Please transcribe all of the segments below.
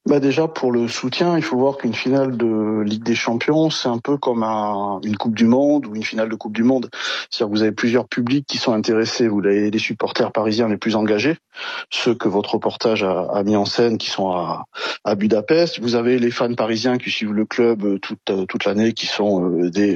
Bah déjà pour le soutien, il faut voir qu'une finale de Ligue des Champions, c'est un peu comme une Coupe du Monde ou une finale de Coupe du Monde. C'est-à-dire que vous avez plusieurs publics qui sont intéressés. Vous avez les supporters parisiens les plus engagés, ceux que votre reportage a mis en scène, qui sont à Budapest. Vous avez les fans parisiens qui suivent le club toute l'année, qui sont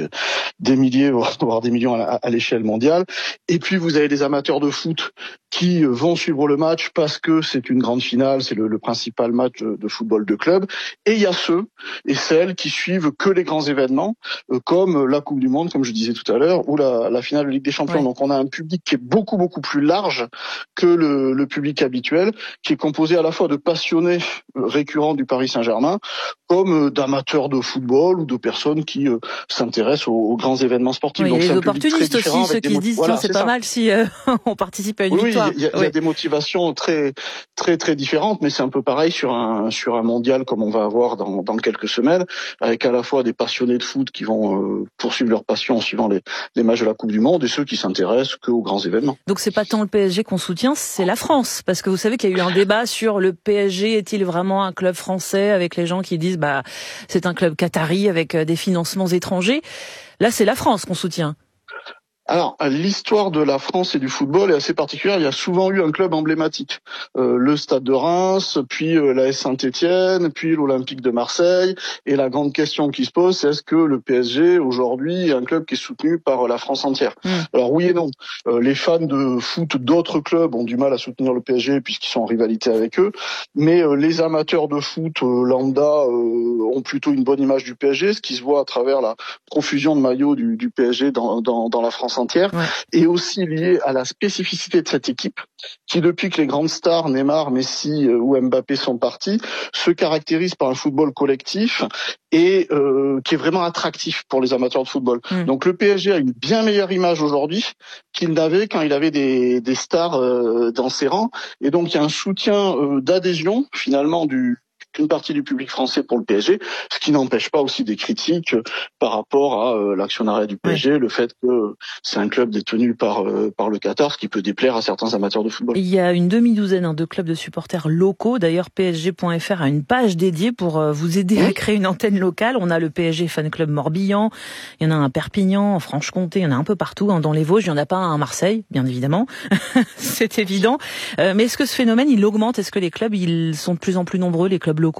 des milliers, voire des millions à l'échelle mondiale. Et puis vous avez les amateurs de foot qui vont suivre le match parce que c'est une grande finale, c'est le principal match de football de club. Et il y a ceux et celles qui suivent que les grands événements, comme la Coupe du Monde, comme je disais tout à l'heure, ou la finale de Ligue des Champions. Ouais. Donc on a un public qui est beaucoup, beaucoup plus large que le public habituel, qui est composé à la fois de passionnés récurrents du Paris Saint-Germain, comme d'amateurs de football ou de personnes qui s'intéressent aux grands événements sportifs. Oui, Donc il y c'est a un les public très opportunistes différent, aussi, ceux avec qui se disent tiens, c'est pas mal si on participe à une victoire. Il y a des motivations très très très différentes, mais c'est un peu pareil sur un mondial comme on va avoir dans quelques semaines, avec à la fois des passionnés de foot qui vont poursuivre leur passion en suivant les matchs de la Coupe du Monde et ceux qui s'intéressent qu'aux grands événements. Donc c'est pas tant le PSG qu'on soutient, c'est la France, parce que vous savez qu'il y a eu un débat sur le PSG est-il vraiment un club français, avec les gens qui disent c'est un club qatari avec des financements étrangers. Là, c'est la France qu'on soutient. Alors, l'histoire de la France et du football est assez particulière. Il y a souvent eu un club emblématique. Le Stade de Reims, puis l'AS Saint-Étienne, puis l'Olympique de Marseille. Et la grande question qui se pose, c'est est-ce que le PSG, aujourd'hui, est un club qui est soutenu par la France entière ? Alors oui et non. Les fans de foot d'autres clubs ont du mal à soutenir le PSG puisqu'ils sont en rivalité avec eux. Mais les amateurs de foot lambda ont plutôt une bonne image du PSG, ce qui se voit à travers la profusion de maillots du PSG dans la France entière, et aussi lié à la spécificité de cette équipe, qui depuis que les grandes stars, Neymar, Messi ou Mbappé sont partis, se caractérise par un football collectif et qui est vraiment attractif pour les amateurs de football. Donc le PSG a une bien meilleure image aujourd'hui qu'il n'avait quand il avait des stars dans ses rangs, et donc il y a un soutien d'adhésion finalement d'une partie du public français pour le PSG, ce qui n'empêche pas aussi des critiques par rapport à l'actionnariat du PSG, le fait que c'est un club détenu par le Qatar, ce qui peut déplaire à certains amateurs de football. Il y a une demi-douzaine de clubs de supporters locaux. D'ailleurs, PSG.fr a une page dédiée pour vous aider à créer une antenne locale. On a le PSG Fan Club Morbihan, il y en a un à Perpignan, en Franche-Comté, il y en a un peu partout, dans les Vosges. Il n'y en a pas un à Marseille, bien évidemment. C'est évident. Mais est-ce que ce phénomène, il augmente ? Est-ce que les clubs, ils sont de plus en plus nombreux, les clubs locaux ?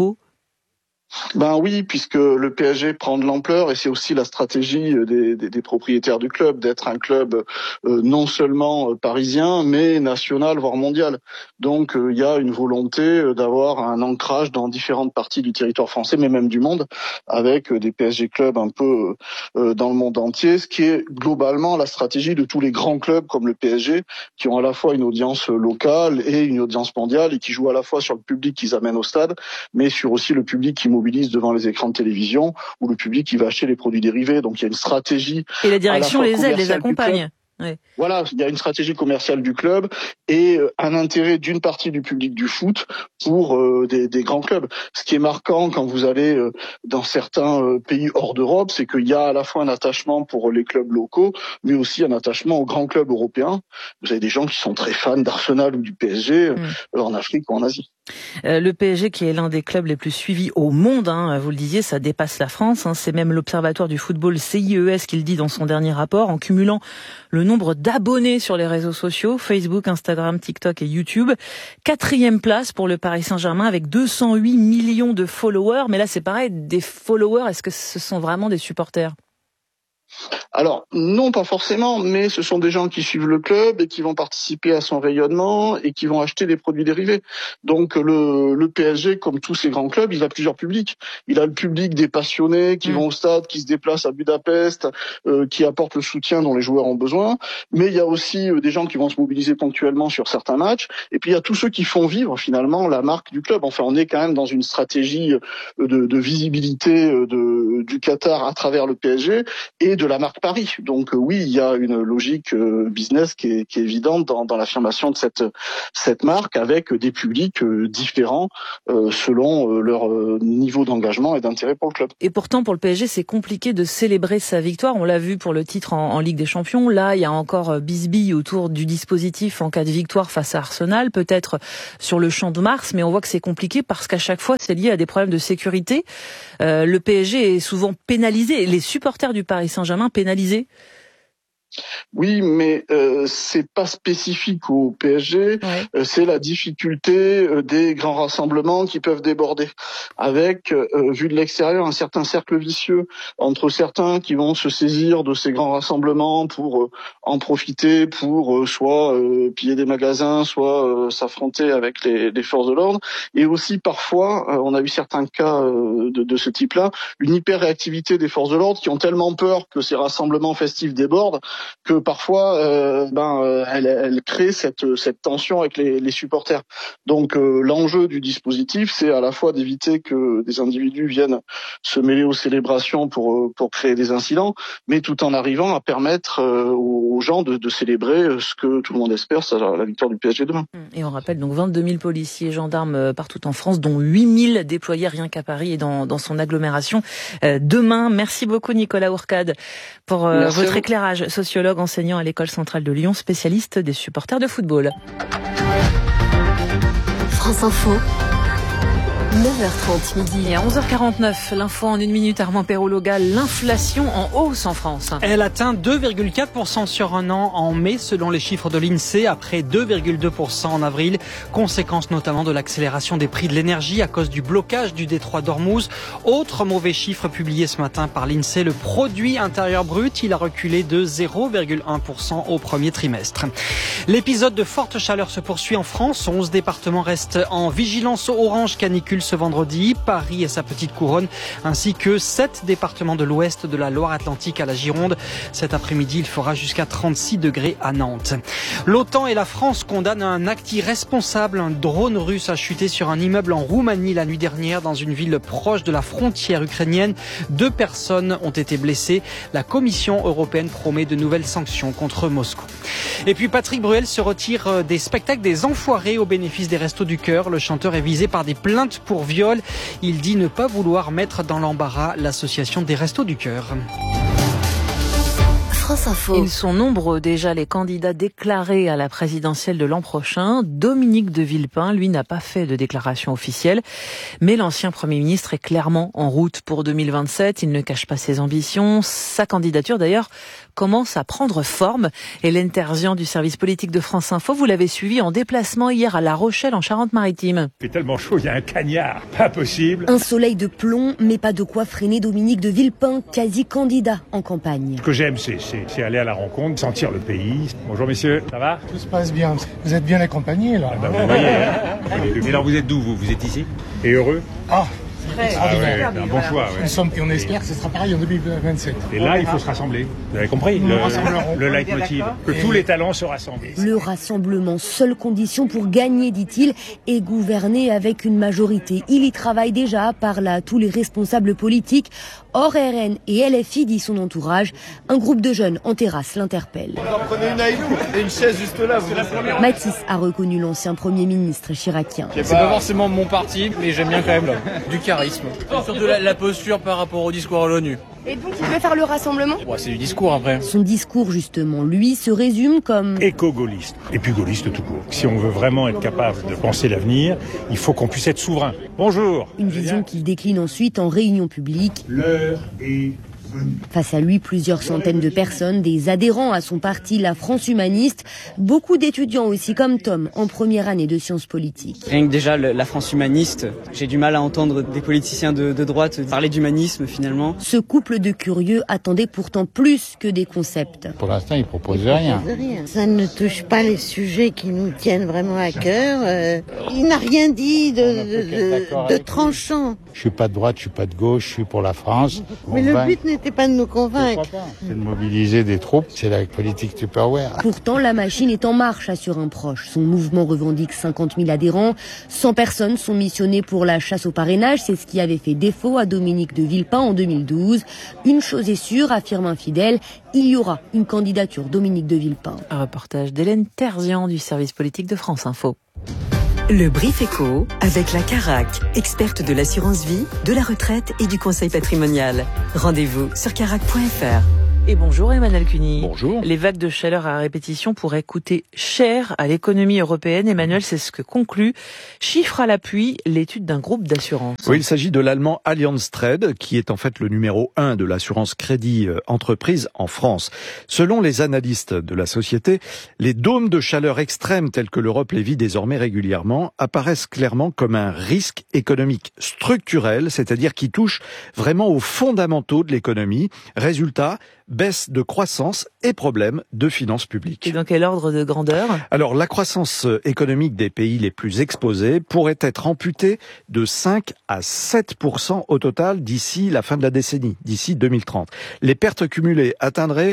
Ben oui, puisque le PSG prend de l'ampleur, et c'est aussi la stratégie des propriétaires du club d'être un club non seulement parisien mais national voire mondial. Donc il y a une volonté d'avoir un ancrage dans différentes parties du territoire français, mais même du monde, avec des PSG clubs un peu dans le monde entier, ce qui est globalement la stratégie de tous les grands clubs comme le PSG, qui ont à la fois une audience locale et une audience mondiale, et qui jouent à la fois sur le public qu'ils amènent au stade, mais sur aussi le public qui mobilise devant les écrans de télévision, ou le public qui va acheter les produits dérivés. Donc il y a une stratégie. Et la direction les aide, les accompagne. Ouais. Voilà, il y a une stratégie commerciale du club et un intérêt d'une partie du public du foot pour des grands clubs. Ce qui est marquant quand vous allez dans certains pays hors d'Europe, c'est qu'il y a à la fois un attachement pour les clubs locaux, mais aussi un attachement aux grands clubs européens. Vous avez des gens qui sont très fans d'Arsenal ou du PSG en Afrique ou en Asie. Le PSG qui est l'un des clubs les plus suivis au monde, vous le disiez, ça dépasse la France. C'est même l'Observatoire du football CIES qui le dit dans son dernier rapport, en cumulant le nombre d'abonnés sur les réseaux sociaux, Facebook, Instagram, TikTok et YouTube. 4e place pour le Paris Saint-Germain avec 208 millions de followers. Mais là, c'est pareil, des followers, est-ce que ce sont vraiment des supporters ? Alors, non, pas forcément, mais ce sont des gens qui suivent le club et qui vont participer à son rayonnement et qui vont acheter des produits dérivés. Donc, le PSG, comme tous ces grands clubs, il a plusieurs publics. Il a le public des passionnés qui vont au stade, qui se déplacent à Budapest, qui apportent le soutien dont les joueurs ont besoin. Mais il y a aussi des gens qui vont se mobiliser ponctuellement sur certains matchs. Et puis, il y a tous ceux qui font vivre, finalement, la marque du club. Enfin, on est quand même dans une stratégie de visibilité du Qatar à travers le PSG et de la marque Paris. paris. Donc oui, il y a une logique business qui est évidente dans l'affirmation de cette marque, avec des publics différents selon leur niveau d'engagement et d'intérêt pour le club. Et pourtant, pour le PSG, c'est compliqué de célébrer sa victoire. On l'a vu pour le titre en Ligue des Champions. Là, il y a encore bisbille autour du dispositif en cas de victoire face à Arsenal, peut-être sur le Champ de Mars, mais on voit que c'est compliqué parce qu'à chaque fois, c'est lié à des problèmes de sécurité. Le PSG est souvent pénalisé, les supporters du Paris Saint-Germain pénalisés. Oui, mais c'est pas spécifique au PSG. Ouais. C'est la difficulté des grands rassemblements qui peuvent déborder, avec vu de l'extérieur un certain cercle vicieux entre certains qui vont se saisir de ces grands rassemblements pour en profiter, pour soit piller des magasins, soit s'affronter avec les forces de l'ordre, et aussi parfois, on a eu certains cas de ce type-là, une hyper-réactivité des forces de l'ordre qui ont tellement peur que ces rassemblements festifs débordent que parfois elle crée cette tension avec les supporters. Donc l'enjeu du dispositif, c'est à la fois d'éviter que des individus viennent se mêler aux célébrations pour créer des incidents, mais tout en arrivant à permettre aux gens de célébrer ce que tout le monde espère, c'est la victoire du PSG demain. Et on rappelle donc 22 000 policiers et gendarmes partout en France, dont 8 000 déployés rien qu'à Paris et dans son agglomération demain. Merci beaucoup Nicolas Hourcade pour votre éclairage, sociologue, enseignant à l'École centrale de Lyon, spécialiste des supporters de football. France Info, 9h30 midi. Et à 11h49, l'info en 1 minute, Armand Perrault-Logal, l'inflation en hausse en France. Elle atteint 2,4% sur un an en mai, selon les chiffres de l'INSEE, après 2,2% en avril. Conséquence notamment de l'accélération des prix de l'énergie à cause du blocage du détroit d'Ormuz. Autre mauvais chiffre publié ce matin par l'INSEE, le produit intérieur brut, il a reculé de 0,1% au premier trimestre. L'épisode de forte chaleur se poursuit en France. 11 départements restent en vigilance orange canicule ce vendredi, Paris et sa petite couronne, ainsi que 7 départements de l'ouest, de la Loire-Atlantique à la Gironde. Cet après-midi, il fera jusqu'à 36 degrés à Nantes. L'OTAN et la France condamnent un acte irresponsable. Un drone russe a chuté sur un immeuble en Roumanie la nuit dernière, dans une ville proche de la frontière ukrainienne. 2 personnes ont été blessées. La Commission européenne promet de nouvelles sanctions contre Moscou. Et puis Patrick Bruel se retire des spectacles des Enfoirés au bénéfice des Restos du Cœur. Le chanteur est visé par des plaintes pour viol. Il dit ne pas vouloir mettre dans l'embarras l'association des Restos du Cœur. France Info. Ils sont nombreux déjà les candidats déclarés à la présidentielle de l'an prochain. Dominique de Villepin, lui, n'a pas fait de déclaration officielle. Mais l'ancien Premier ministre est clairement en route pour 2027. Il ne cache pas ses ambitions. Sa candidature, d'ailleurs, commence à prendre forme. Hélène Terzian du service politique de France Info, vous l'avez suivi en déplacement hier à La Rochelle en Charente-Maritime. Il fait tellement chaud, il y a un cagnard, pas possible. Un soleil de plomb, mais pas de quoi freiner Dominique de Villepin, quasi candidat en campagne. Ce que j'aime, c'est aller à la rencontre, sentir le pays. Bonjour messieurs, ça va ? Tout se passe bien, vous êtes bien accompagnés là. Vous voyez, hein. Et alors vous êtes d'où vous êtes ici ? Et heureux ? Ouais, un bon choix. Ouais. On espère que ce sera pareil en 2027. Et là, il faut se rassembler. Vous avez compris le leitmotiv, que tous les talents se rassemblent. Le rassemblement, seule condition pour gagner, dit-il, et gouverner avec une majorité. Il y travaille déjà, parle à tous les responsables politiques. Hors RN et LFI, dit son entourage, un groupe de jeunes en terrasse l'interpelle. Vous en prenez une avec nous et une chaise juste là. Matisse a reconnu l'ancien Premier ministre chiracien. C'est pas forcément mon parti, mais j'aime bien quand même du charisme. Surtout la posture par rapport au discours à l'ONU. Et donc il veut faire le rassemblement ? C'est du discours après. Son discours justement, lui, se résume comme éco-gaulliste et puis gaulliste tout court. Si on veut vraiment être capable de penser l'avenir, il faut qu'on puisse être souverain. Bonjour. Une vision qu'il décline ensuite en réunion publique. L'heure est venue. Face à lui, plusieurs centaines de personnes, des adhérents à son parti, la France humaniste, beaucoup d'étudiants aussi comme Tom, en première année de sciences politiques. Rien que déjà la France humaniste, j'ai du mal à entendre des politiciens de droite parler d'humanisme finalement. Ce couple de curieux attendait pourtant plus que des concepts. Pour l'instant, il ne propose rien. Ça ne touche pas les sujets qui nous tiennent vraiment à cœur. Il n'a rien dit de tranchant. Je suis pas de droite, je suis pas de gauche, je suis pour la France. Mais le but n'est Arrêtez pas de nous convaincre. C'est de mobiliser des troupes, c'est la politique Tupperware. Pourtant, la machine est en marche, assure un proche. Son mouvement revendique 50 000 adhérents. 100 personnes sont missionnées pour la chasse au parrainage. C'est ce qui avait fait défaut à Dominique de Villepin en 2012. Une chose est sûre, affirme un fidèle, il y aura une candidature Dominique de Villepin. Un reportage d'Hélène Terzian du service politique de France Info. Le Brief Éco avec la Carac, experte de l'assurance vie, de la retraite et du conseil patrimonial. Rendez-vous sur carac.fr. Et bonjour Emmanuel Cuny. Bonjour. Les vagues de chaleur à répétition pourraient coûter cher à l'économie européenne. Emmanuel, c'est ce que conclut, chiffre à l'appui, l'étude d'un groupe d'assurance. Oui, il s'agit de l'allemand Allianz Trade, qui est en fait le numéro 1 de l'assurance crédit entreprise en France. Selon les analystes de la société, les dômes de chaleur extrêmes tels que l'Europe les vit désormais régulièrement apparaissent clairement comme un risque économique structurel, c'est-à-dire qui touche vraiment aux fondamentaux de l'économie. Résultat, baisse de croissance et problèmes de finances publiques. Et dans quel ordre de grandeur ? Alors, la croissance économique des pays les plus exposés pourrait être amputée de 5 à 7% au total d'ici la fin de la décennie, d'ici 2030. Les pertes cumulées atteindraient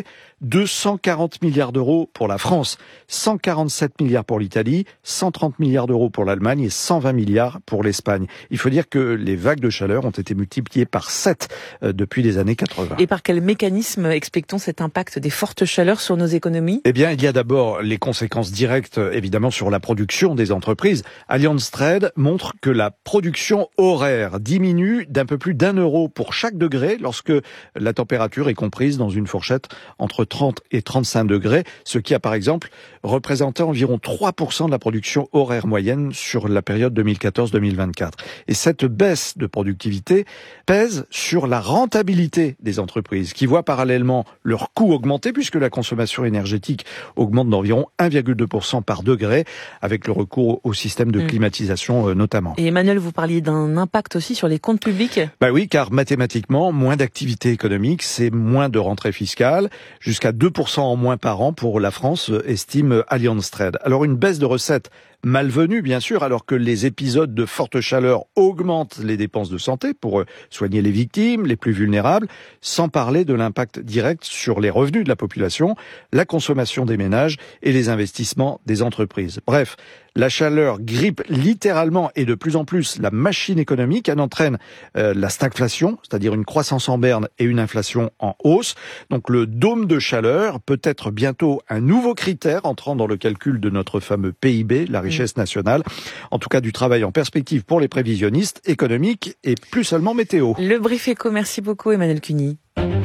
240 milliards d'euros pour la France, 147 milliards pour l'Italie, 130 milliards d'euros pour l'Allemagne et 120 milliards pour l'Espagne. Il faut dire que les vagues de chaleur ont été multipliées par 7 depuis les années 80. Et par quel mécanisme explique-t-on cet impact des fortes chaleurs sur nos économies ? Eh bien, il y a d'abord les conséquences directes, évidemment, sur la production des entreprises. Allianz Trade montre que la production horaire diminue d'un peu plus d'€1 pour chaque degré lorsque la température est comprise dans une fourchette entre 30 et 35 degrés, ce qui a par exemple représenté environ 3% de la production horaire moyenne sur la période 2014-2024. Et cette baisse de productivité pèse sur la rentabilité des entreprises, qui voient parallèlement leur coût augmenter puisque la consommation énergétique augmente d'environ 1,2% par degré avec le recours au système de climatisation notamment. Et Emmanuel, vous parliez d'un impact aussi sur les comptes publics ? Bah oui, car mathématiquement, moins d'activité économique, c'est moins de rentrée fiscale, jusqu'à 2% en moins par an pour la France, estime Allianz Trade. Alors une baisse de recettes malvenue, bien sûr, alors que les épisodes de forte chaleur augmentent les dépenses de santé pour soigner les victimes, les plus vulnérables, sans parler de l'impact direct sur les revenus de la population, la consommation des ménages et les investissements des entreprises. Bref, la chaleur grippe littéralement et de plus en plus la machine économique. Elle entraîne la stagflation, c'est-à-dire une croissance en berne et une inflation en hausse. Donc le dôme de chaleur peut être bientôt un nouveau critère entrant dans le calcul de notre fameux PIB, la richesse nationale. En tout cas, du travail en perspective pour les prévisionnistes économiques et plus seulement météo. Le Brief Éco, merci beaucoup Emmanuel Cuny.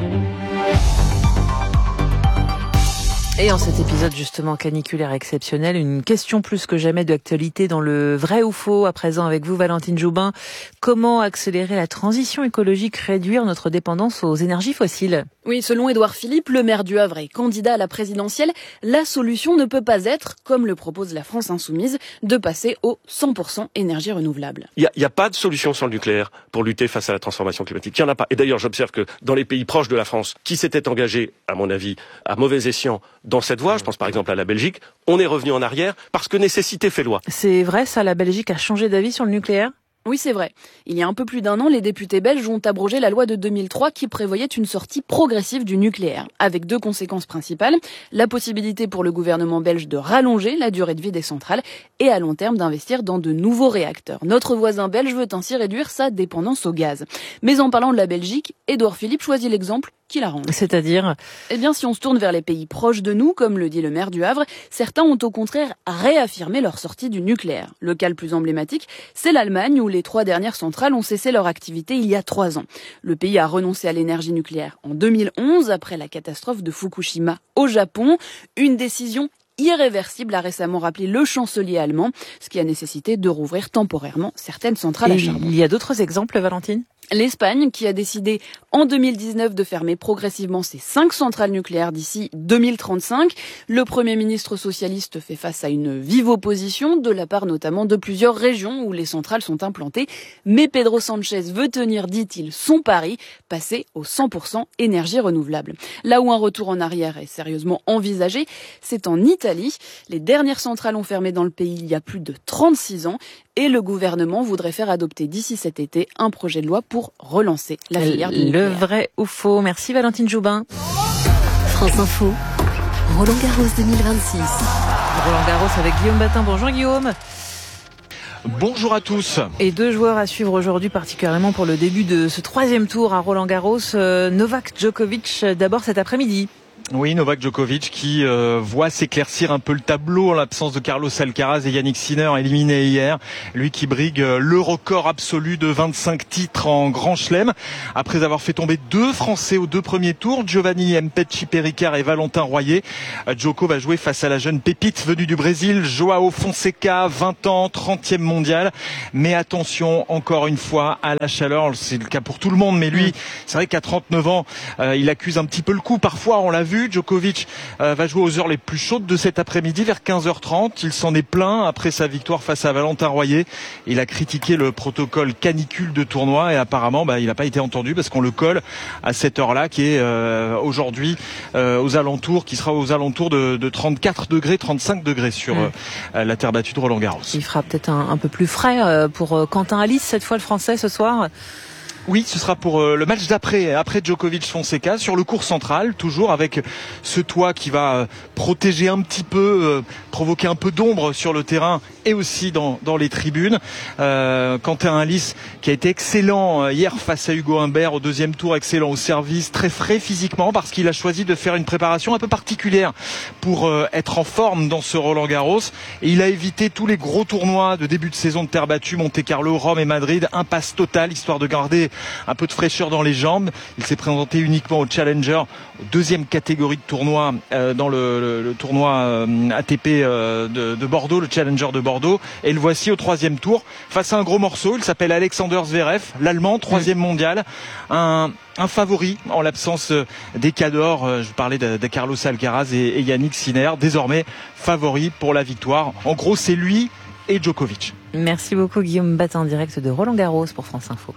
Et en cet épisode justement caniculaire exceptionnel, une question plus que jamais d'actualité dans le vrai ou faux. À présent avec vous Valentine Joubin, comment accélérer la transition écologique, réduire notre dépendance aux énergies fossiles ? Oui, selon Édouard Philippe, le maire du Havre et candidat à la présidentielle, la solution ne peut pas être, comme le propose la France insoumise, de passer au 100% énergie renouvelable. Il n'y a pas de solution sans le nucléaire pour lutter face à la transformation climatique. Il n'y en a pas. Et d'ailleurs, j'observe que dans les pays proches de la France, qui s'étaient engagés, à mon avis, à mauvais escient dans cette voie, je pense par exemple à la Belgique, on est revenu en arrière parce que nécessité fait loi. C'est vrai ça, la Belgique a changé d'avis sur le nucléaire ? Oui, c'est vrai. Il y a un peu plus d'1 an, les députés belges ont abrogé la loi de 2003 qui prévoyait une sortie progressive du nucléaire, avec 2 conséquences principales. La possibilité pour le gouvernement belge de rallonger la durée de vie des centrales et à long terme d'investir dans de nouveaux réacteurs. Notre voisin belge veut ainsi réduire sa dépendance au gaz. Mais en parlant de la Belgique, Édouard Philippe choisit l'exemple qui l'arrange. C'est-à-dire ? Eh bien, si on se tourne vers les pays proches de nous, comme le dit le maire du Havre, certains ont au contraire réaffirmé leur sortie du nucléaire. Le cas le plus emblématique, c'est l'Allemagne, où les 3 dernières centrales ont cessé leur activité il y a 3 ans. Le pays a renoncé à l'énergie nucléaire en 2011, après la catastrophe de Fukushima au Japon. Une décision irréversible, a récemment rappelé le chancelier allemand, ce qui a nécessité de rouvrir temporairement certaines centrales à charbon. Il y a d'autres exemples, Valentine ? L'Espagne, qui a décidé en 2019 de fermer progressivement ses 5 centrales nucléaires d'ici 2035. Le Premier ministre socialiste fait face à une vive opposition, de la part notamment de plusieurs régions où les centrales sont implantées. Mais Pedro Sanchez veut tenir, dit-il, son pari, passer au 100% énergie renouvelable. Là où un retour en arrière est sérieusement envisagé, c'est en Italie. Les dernières centrales ont fermé dans le pays il y a plus de 36 ans. et le gouvernement voudrait faire adopter d'ici cet été un projet de loi pour relancer la filière du nucléaire. Le vrai ou faux. Merci Valentine Joubin. France Info, Roland Garros 2026. Roland Garros avec Guillaume Batin. Bonjour Guillaume. Bonjour à tous. Et 2 joueurs à suivre aujourd'hui, particulièrement pour le début de ce 3e tour à Roland Garros. Novak Djokovic, d'abord cet après-midi. Oui, Novak Djokovic qui voit s'éclaircir un peu le tableau en l'absence de Carlos Alcaraz et Yannick Sinner éliminés hier. Lui qui brigue le record absolu de 25 titres en Grand Chelem. Après avoir fait tomber 2 Français aux 2 premiers tours, Giovanni Mpetshi Pericard et Valentin Royer, Djoko va jouer face à la jeune pépite venue du Brésil, Joao Fonseca, 20 ans, 30e mondial. Mais attention, encore une fois, à la chaleur. C'est le cas pour tout le monde, mais lui, c'est vrai qu'à 39 ans, il accuse un petit peu le coup. Parfois, on l'a vu, Djokovic va jouer aux heures les plus chaudes de cet après-midi, vers 15h30. Il s'en est plaint après sa victoire face à Valentin Royer. Il a critiqué le protocole canicule de tournoi et apparemment il n'a pas été entendu parce qu'on le colle à cette heure-là qui est aujourd'hui qui sera aux alentours de 34 degrés, 35 degrés sur la terre battue de Roland Garros. Il fera peut-être un peu plus frais pour Quentin Alice, cette fois le Français ce soir. Oui, ce sera pour le match après Djokovic Fonseca, sur le court central, toujours avec ce toit qui va protéger un petit peu, provoquer un peu d'ombre sur le terrain et aussi dans les tribunes. Quentin Alice qui a été excellent hier face à Hugo Humbert au 2e tour, excellent au service, très frais physiquement parce qu'il a choisi de faire une préparation un peu particulière pour être en forme dans ce Roland Garros. Et il a évité tous les gros tournois de début de saison de terre battue, Monte-Carlo, Rome et Madrid, impasse totale, histoire de garder un peu de fraîcheur dans les jambes. Il s'est présenté uniquement au Challenger, 2e catégorie de tournoi dans le tournoi ATP de Bordeaux, le Challenger de Bordeaux. Et le voici au 3e tour face à un gros morceau. Il s'appelle Alexander Zverev, l'Allemand, 3e mondial. Un favori en l'absence des cadors. Je parlais de Carlos Alcaraz et Yannick Sinner. Désormais favori pour la victoire. En gros, c'est lui et Djokovic. Merci beaucoup Guillaume Batin, en direct de Roland Garros pour France Info.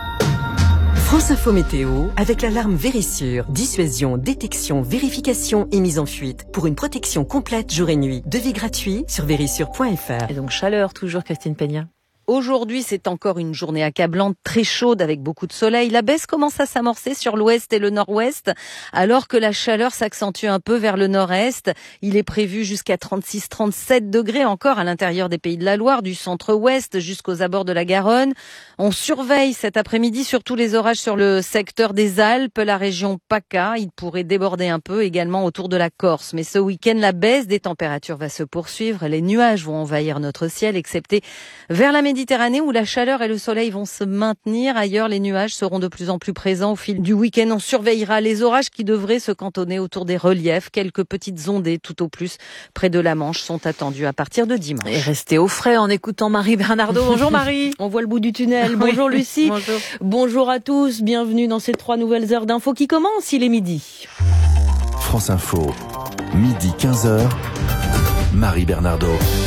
France Info Météo avec l'alarme Vérissure. Dissuasion, détection, vérification et mise en fuite. Pour une protection complète jour et nuit. Devis gratuit sur vérissure.fr. Et donc chaleur toujours, Christine Peña. Aujourd'hui, c'est encore une journée accablante, très chaude avec beaucoup de soleil. La baisse commence à s'amorcer sur l'ouest et le nord-ouest, alors que la chaleur s'accentue un peu vers le nord-est. Il est prévu jusqu'à 36-37 degrés encore à l'intérieur des Pays de la Loire, du centre-ouest jusqu'aux abords de la Garonne. On surveille cet après-midi surtout les orages sur le secteur des Alpes, la région PACA. Il pourrait déborder un peu également autour de la Corse. Mais ce week-end, la baisse des températures va se poursuivre. Les nuages vont envahir notre ciel, excepté vers la Méditerranée où la chaleur et le soleil vont se maintenir. Ailleurs, les nuages seront de plus en plus présents au fil du week-end. On surveillera les orages qui devraient se cantonner autour des reliefs. Quelques petites ondées tout au plus près de la Manche sont attendues à partir de dimanche. Et restez au frais en écoutant Marie Bernardo. Bonjour Marie. On voit le bout du tunnel. Bonjour Lucie. Bonjour. Bonjour à tous. Bienvenue dans ces 3 nouvelles heures d'infos qui commencent. Il est midi. France Info, midi 15h. Marie Bernardo.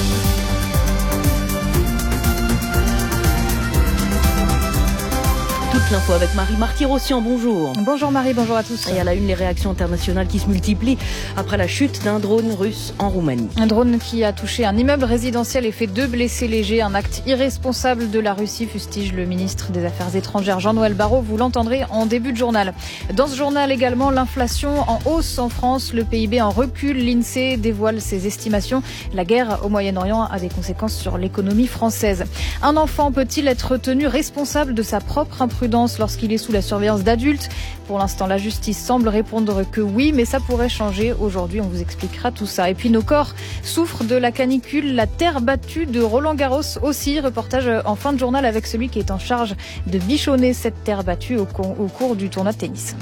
Toute l'info avec Marie Marty-Rossian, bonjour. Bonjour Marie, bonjour à tous. Et à la une, les réactions internationales qui se multiplient après la chute d'un drone russe en Roumanie. Un drone qui a touché un immeuble résidentiel et fait 2 blessés légers. Un acte irresponsable de la Russie, fustige le ministre des Affaires étrangères Jean-Noël Barrot. Vous l'entendrez en début de journal. Dans ce journal également, l'inflation en hausse en France, le PIB en recul. L'INSEE dévoile ses estimations. La guerre au Moyen-Orient a des conséquences sur l'économie française. Un enfant peut-il être tenu responsable de sa propre imprudence lorsqu'il est sous la surveillance d'adultes? Pour l'instant, la justice semble répondre que oui, mais ça pourrait changer. Aujourd'hui, on vous expliquera tout ça. Et puis, nos corps souffrent de la canicule. La terre battue de Roland Garros aussi. Reportage en fin de journal avec celui qui est en charge de bichonner cette terre battue au cours du tournoi de tennis.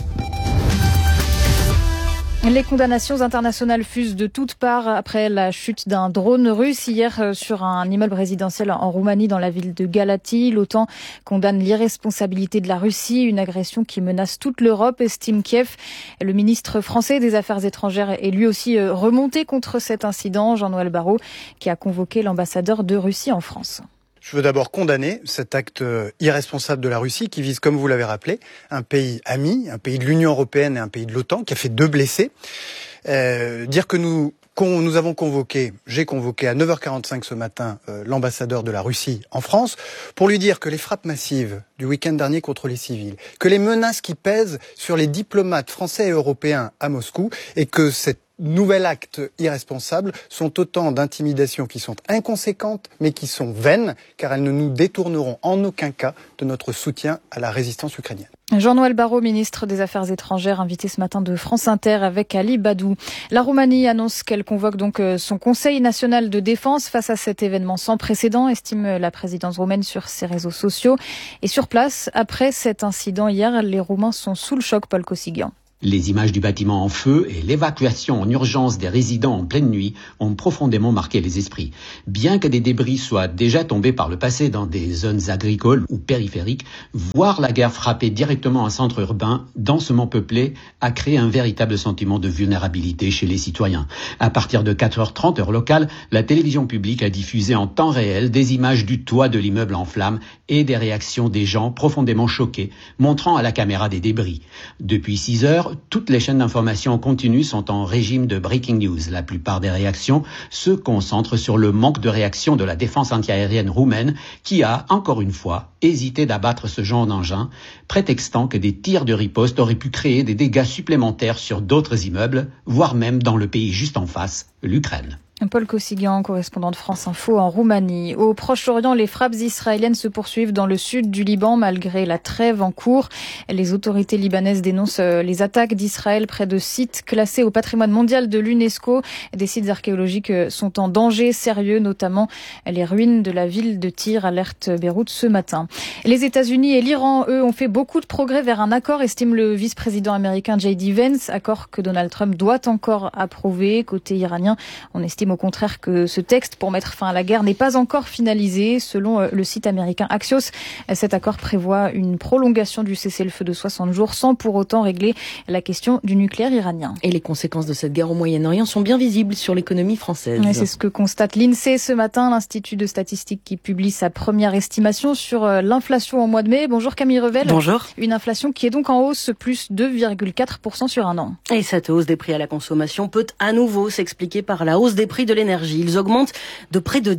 Les condamnations internationales fusent de toutes parts après la chute d'un drone russe hier sur un immeuble résidentiel en Roumanie dans la ville de Galați. L'OTAN condamne l'irresponsabilité de la Russie, une agression qui menace toute l'Europe, estime Kiev. Le ministre français des Affaires étrangères est lui aussi remonté contre cet incident, Jean-Noël Barrot, qui a convoqué l'ambassadeur de Russie en France. Je veux d'abord condamner cet acte irresponsable de la Russie qui vise, comme vous l'avez rappelé, un pays ami, un pays de l'Union européenne et un pays de l'OTAN qui a fait 2 blessés. Dire que nous Nous avons j'ai convoqué à 9h45 ce matin l'ambassadeur de la Russie en France pour lui dire que les frappes massives du week-end dernier contre les civils, que les menaces qui pèsent sur les diplomates français et européens à Moscou et que cet nouvel acte irresponsable sont autant d'intimidations qui sont inconséquentes mais qui sont vaines car elles ne nous détourneront en aucun cas de notre soutien à la résistance ukrainienne. Jean-Noël Barrot, ministre des Affaires étrangères, invité ce matin de France Inter avec Ali Badou. La Roumanie annonce qu'elle convoque donc son Conseil national de défense face à cet événement sans précédent, estime la présidence roumaine sur ses réseaux sociaux. Et sur place, après cet incident hier, les Roumains sont sous le choc, Paul Kosyghian. Les images du bâtiment en feu et l'évacuation en urgence des résidents en pleine nuit ont profondément marqué les esprits. Bien que des débris soient déjà tombés par le passé dans des zones agricoles ou périphériques, voir la guerre frapper directement un centre urbain densément peuplé a créé un véritable sentiment de vulnérabilité chez les citoyens. À partir de 4h30 heure locale, la télévision publique a diffusé en temps réel des images du toit de l'immeuble en flammes et des réactions des gens profondément choqués, montrant à la caméra des débris. Depuis 6 heures, toutes les chaînes d'information en continu sont en régime de breaking news. La plupart des réactions se concentrent sur le manque de réaction de la défense antiaérienne roumaine qui a, encore une fois, hésité d'abattre ce genre d'engin, prétextant que des tirs de riposte auraient pu créer des dégâts supplémentaires sur d'autres immeubles, voire même dans le pays juste en face, l'Ukraine. Paul Kosyghian, correspondant de France Info en Roumanie. Au Proche-Orient, les frappes israéliennes se poursuivent dans le sud du Liban malgré la trêve en cours. Les autorités libanaises dénoncent les attaques d'Israël près de sites classés au patrimoine mondial de l'UNESCO. Des sites archéologiques sont en danger sérieux, notamment les ruines de la ville de Tyr, alerte Beyrouth ce matin. Les États-Unis et l'Iran, eux, ont fait beaucoup de progrès vers un accord, estime le vice-président américain J.D. Vance, accord que Donald Trump doit encore approuver. Côté iranien, on estime au contraire que ce texte pour mettre fin à la guerre n'est pas encore finalisé. Selon le site américain Axios, cet accord prévoit une prolongation du cessez-le-feu de 60 jours sans pour autant régler la question du nucléaire iranien. Et les conséquences de cette guerre au Moyen-Orient sont bien visibles sur l'économie française. Ouais, c'est ce que constate l'INSEE ce matin, l'Institut de statistique qui publie sa première estimation sur l'inflation au mois de mai. Bonjour Camille Revel. Bonjour. Une inflation qui est donc en hausse, plus 2,4% sur un an. Et cette hausse des prix à la consommation peut à nouveau s'expliquer par la hausse des prix de l'énergie. Ils augmentent de près de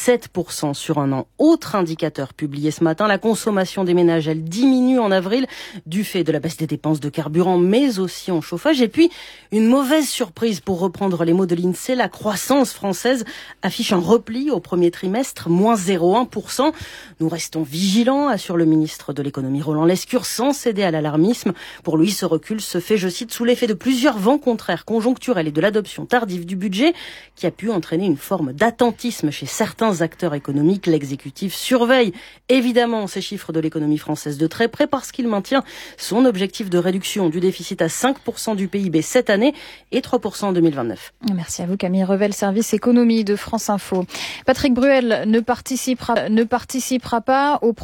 17% sur un an. Autre indicateur publié ce matin, la consommation des ménages, elle diminue en avril du fait de la baisse des dépenses de carburant, mais aussi en chauffage. Et puis, une mauvaise surprise pour reprendre les mots de l'INSEE, la croissance française affiche un repli au premier trimestre, moins 0,1%. Nous restons vigilants, assure le ministre de l'économie Roland Lescure, sans céder à l'alarmisme. Pour lui, ce recul se fait, je cite, sous l'effet de plusieurs vents contraires conjoncturels et de l'adoption tardive du budget qui a pu entraîner une forme d'attentisme chez certains acteurs économiques. L'exécutif surveille évidemment ces chiffres de l'économie française de très près parce qu'il maintient son objectif de réduction du déficit à 5% du PIB cette année et 3% en 2029. Merci à vous Camille Revel, service économie de France Info. Patrick Bruel ne participera pas au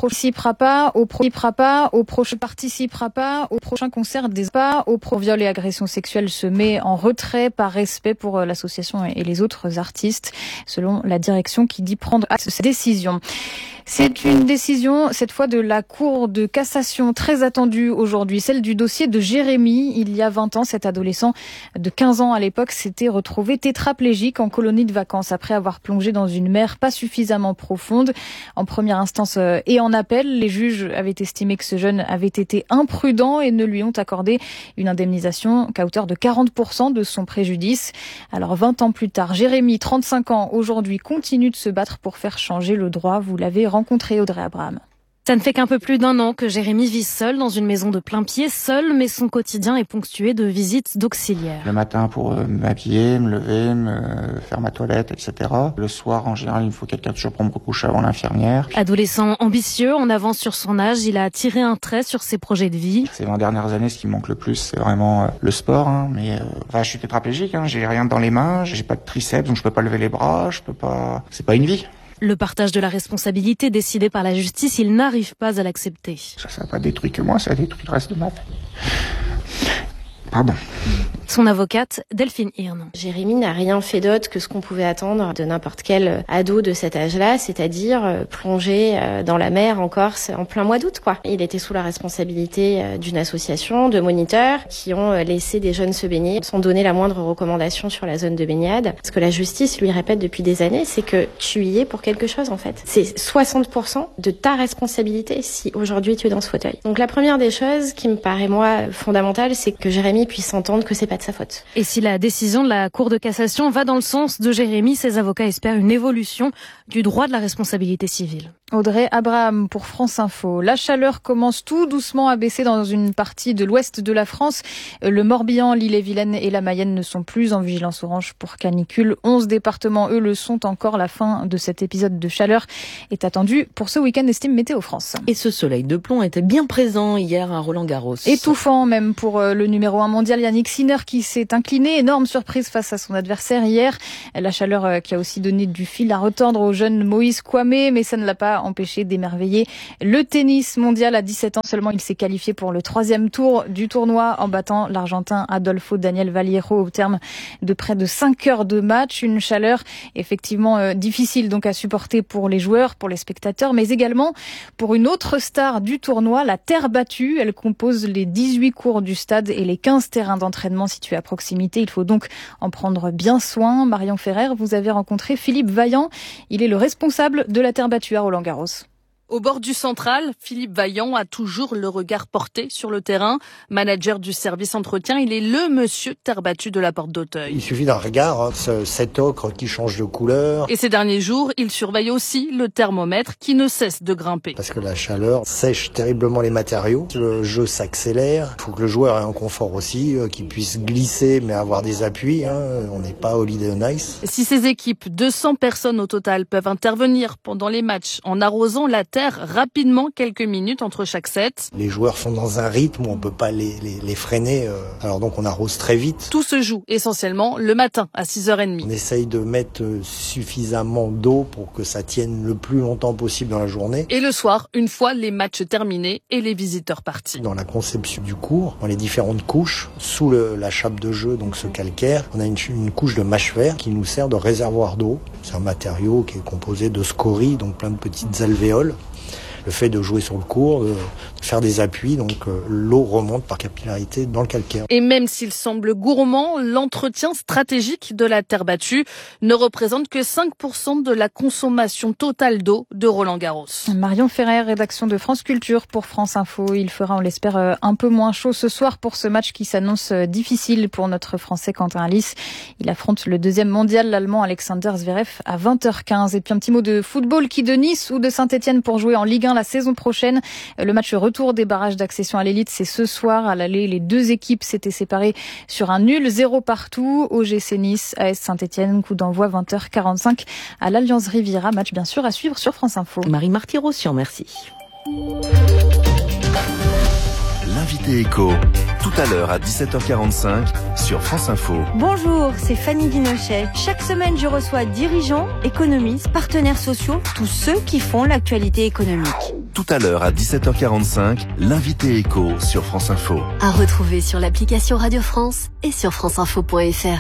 prochain concert des viol et agression sexuelle, se met en retrait par respect pour l'association et les autres artistes, selon la direction qui dit prendre acte de cette décision. C'est une décision, cette fois de la Cour de cassation, très attendue aujourd'hui, celle du dossier de Jérémy. Il y a 20 ans, cet adolescent de 15 ans à l'époque s'était retrouvé tétraplégique en colonie de vacances après avoir plongé dans une mer pas suffisamment profonde. En première instance et en appel, les juges avaient estimé que ce jeune avait été imprudent et ne lui ont accordé une indemnisation qu'à hauteur de 40% de son préjudice. Alors 20 ans plus tard, Jérémy, 35 ans aujourd'hui, continue de se battre pour faire changer le droit. Vous l'avez rencontré, Audrey Abraham. Ça ne fait qu'un peu plus d'un an que Jérémy vit seul dans une maison de plein pied, seul, mais son quotidien est ponctué de visites d'auxiliaires. Le matin pour m'habiller, me lever, me faire ma toilette, etc. Le soir, en général, il me faut quelqu'un toujours pour me recoucher avant l'infirmière. Adolescent ambitieux, en avance sur son âge, il a tiré un trait sur ses projets de vie. Ces 20 dernières années, ce qui me manque le plus, c'est vraiment le sport. Mais je suis tétraplégique, j'ai rien dans les mains, j'ai pas de triceps, donc je peux pas lever les bras, c'est pas une vie. Le partage de la responsabilité décidé par la justice, il n'arrive pas à l'accepter. Ça n'a pas détruit que moi, ça a détruit le reste de ma famille. Pardon. Son avocate, Delphine Hirn. Jérémy n'a rien fait d'autre que ce qu'on pouvait attendre de n'importe quel ado de cet âge-là, c'est-à-dire plonger dans la mer en Corse en plein mois d'août, quoi. Il était sous la responsabilité d'une association de moniteurs qui ont laissé des jeunes se baigner sans donner la moindre recommandation sur la zone de baignade. Ce que la justice lui répète depuis des années, c'est que tu y es pour quelque chose, en fait. C'est 60% de ta responsabilité si aujourd'hui tu es dans ce fauteuil. Donc la première des choses qui me paraît, moi, fondamentale, c'est que Jérémy puisse entendre que c'est pas de sa faute. Et si la décision de la Cour de cassation va dans le sens de Jérémy, ses avocats espèrent une évolution du droit de la responsabilité civile. Audrey Abraham pour France Info. La chaleur commence tout doucement à baisser dans une partie de l'ouest de la France. Le Morbihan, l'Ille-et-Vilaine et la Mayenne ne sont plus en vigilance orange pour canicule. 11 départements, eux, le sont encore. La fin de cet épisode de chaleur est attendue pour ce week-end, estime Météo France. Et ce soleil de plomb était bien présent hier à Roland-Garros. Étouffant même pour le numéro 1 mondial Yannick Sinner qui s'est incliné. Énorme surprise face à son adversaire hier. La chaleur qui a aussi donné du fil à retordre au jeune Moïse Kouamé, mais ça ne l'a pas empêché d'émerveiller le tennis mondial. À 17 ans seulement, il s'est qualifié pour le 3e tour du tournoi en battant l'Argentin Adolfo Daniel Vallejo au terme de près de 5 heures de match. Une chaleur effectivement difficile donc à supporter pour les joueurs, pour les spectateurs, mais également pour une autre star du tournoi, la terre battue. Elle compose les 18 cours du stade et les 15 terrains d'entraînement situés à proximité. Il faut donc en prendre bien soin. Marion Ferrer, vous avez rencontré Philippe Vaillant. Il est le responsable de la terre battue à Roland-Garros. Au bord du central, Philippe Vaillant a toujours le regard porté sur le terrain. Manager du service entretien, il est le monsieur terre battue de la Porte d'Auteuil. Il suffit d'un regard, cet ocre qui change de couleur. Et ces derniers jours, il surveille aussi le thermomètre qui ne cesse de grimper. Parce que la chaleur sèche terriblement les matériaux. Le jeu s'accélère. Il faut que le joueur ait un confort aussi, qu'il puisse glisser mais avoir des appuis. On n'est pas Holiday on Ice. Si ces équipes, 200 personnes au total, peuvent intervenir pendant les matchs en arrosant la terre rapidement quelques minutes entre chaque set. Les joueurs sont dans un rythme où on peut pas les freiner, alors donc on arrose très vite. Tout se joue essentiellement le matin à 6h30. On essaye de mettre suffisamment d'eau pour que ça tienne le plus longtemps possible dans la journée. Et le soir, une fois les matchs terminés et les visiteurs partis. Dans la conception du cours, dans les différentes couches, sous la chape de jeu, donc ce calcaire, on a une couche de mâche vert qui nous sert de réservoir d'eau. C'est un matériau qui est composé de scories, donc plein de petites alvéoles. Le fait de jouer sur le court, de faire des appuis, donc l'eau remonte par capillarité dans le calcaire. Et même s'il semble gourmand, l'entretien stratégique de la terre battue ne représente que 5% de la consommation totale d'eau de Roland-Garros. Marion Ferrer, rédaction de France Culture pour France Info. Il fera, on l'espère, un peu moins chaud ce soir pour ce match qui s'annonce difficile pour notre Français Quentin Halys. Il affronte le 2e mondial, l'Allemand Alexander Zverev, à 20h15. Et puis un petit mot de football, qui de Nice ou de Saint-Etienne pour jouer en Ligue 1 la saison prochaine. Le match retour des barrages d'accession à l'élite, c'est ce soir. À l'aller, les deux équipes s'étaient séparées sur un nul, 0 partout. OGC Nice, AS Saint-Etienne, coup d'envoi 20h45 à l'Alliance Riviera. Match bien sûr à suivre sur France Info. Marie Marty-Rossian, merci. L'invité éco, tout à l'heure à 17h45 sur France Info. Bonjour, c'est Fanny Guinochet. Chaque semaine, je reçois dirigeants, économistes, partenaires sociaux, tous ceux qui font l'actualité économique. Tout à l'heure à 17h45, l'invité éco sur France Info. À retrouver sur l'application Radio France et sur franceinfo.fr.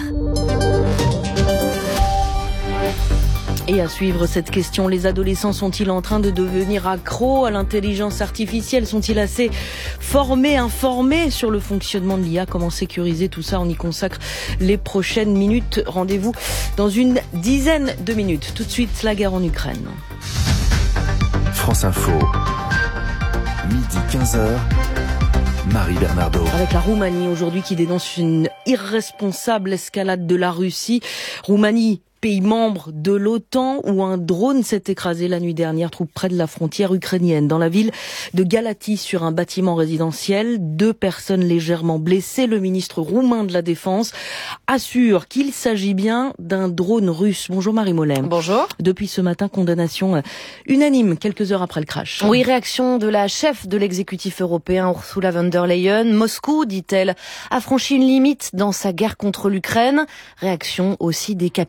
Et à suivre cette question, les adolescents sont-ils en train de devenir accros à l'intelligence artificielle? Sont-ils assez formés, informés sur le fonctionnement de l'IA? Comment sécuriser tout ça? On y consacre les prochaines minutes. Rendez-vous dans une dizaine de minutes. Tout de suite, la guerre en Ukraine. France Info, midi 15h. Marie Bernardo. Avec la Roumanie aujourd'hui qui dénonce une irresponsable escalade de la Russie. Roumanie, pays membre de l'OTAN, où un drone s'est écrasé la nuit dernière, trouve près de la frontière ukrainienne, dans la ville de Galatie, sur un bâtiment résidentiel. 2 personnes légèrement blessées. Le ministre roumain de la Défense assure qu'il s'agit bien d'un drone russe. Bonjour Marie Molem. Bonjour. Depuis ce matin, condamnation unanime, quelques heures après le crash. Oui, réaction de la chef de l'exécutif européen, Ursula von der Leyen. Moscou, dit-elle, a franchi une limite dans sa guerre contre l'Ukraine. Réaction aussi des capitales européennes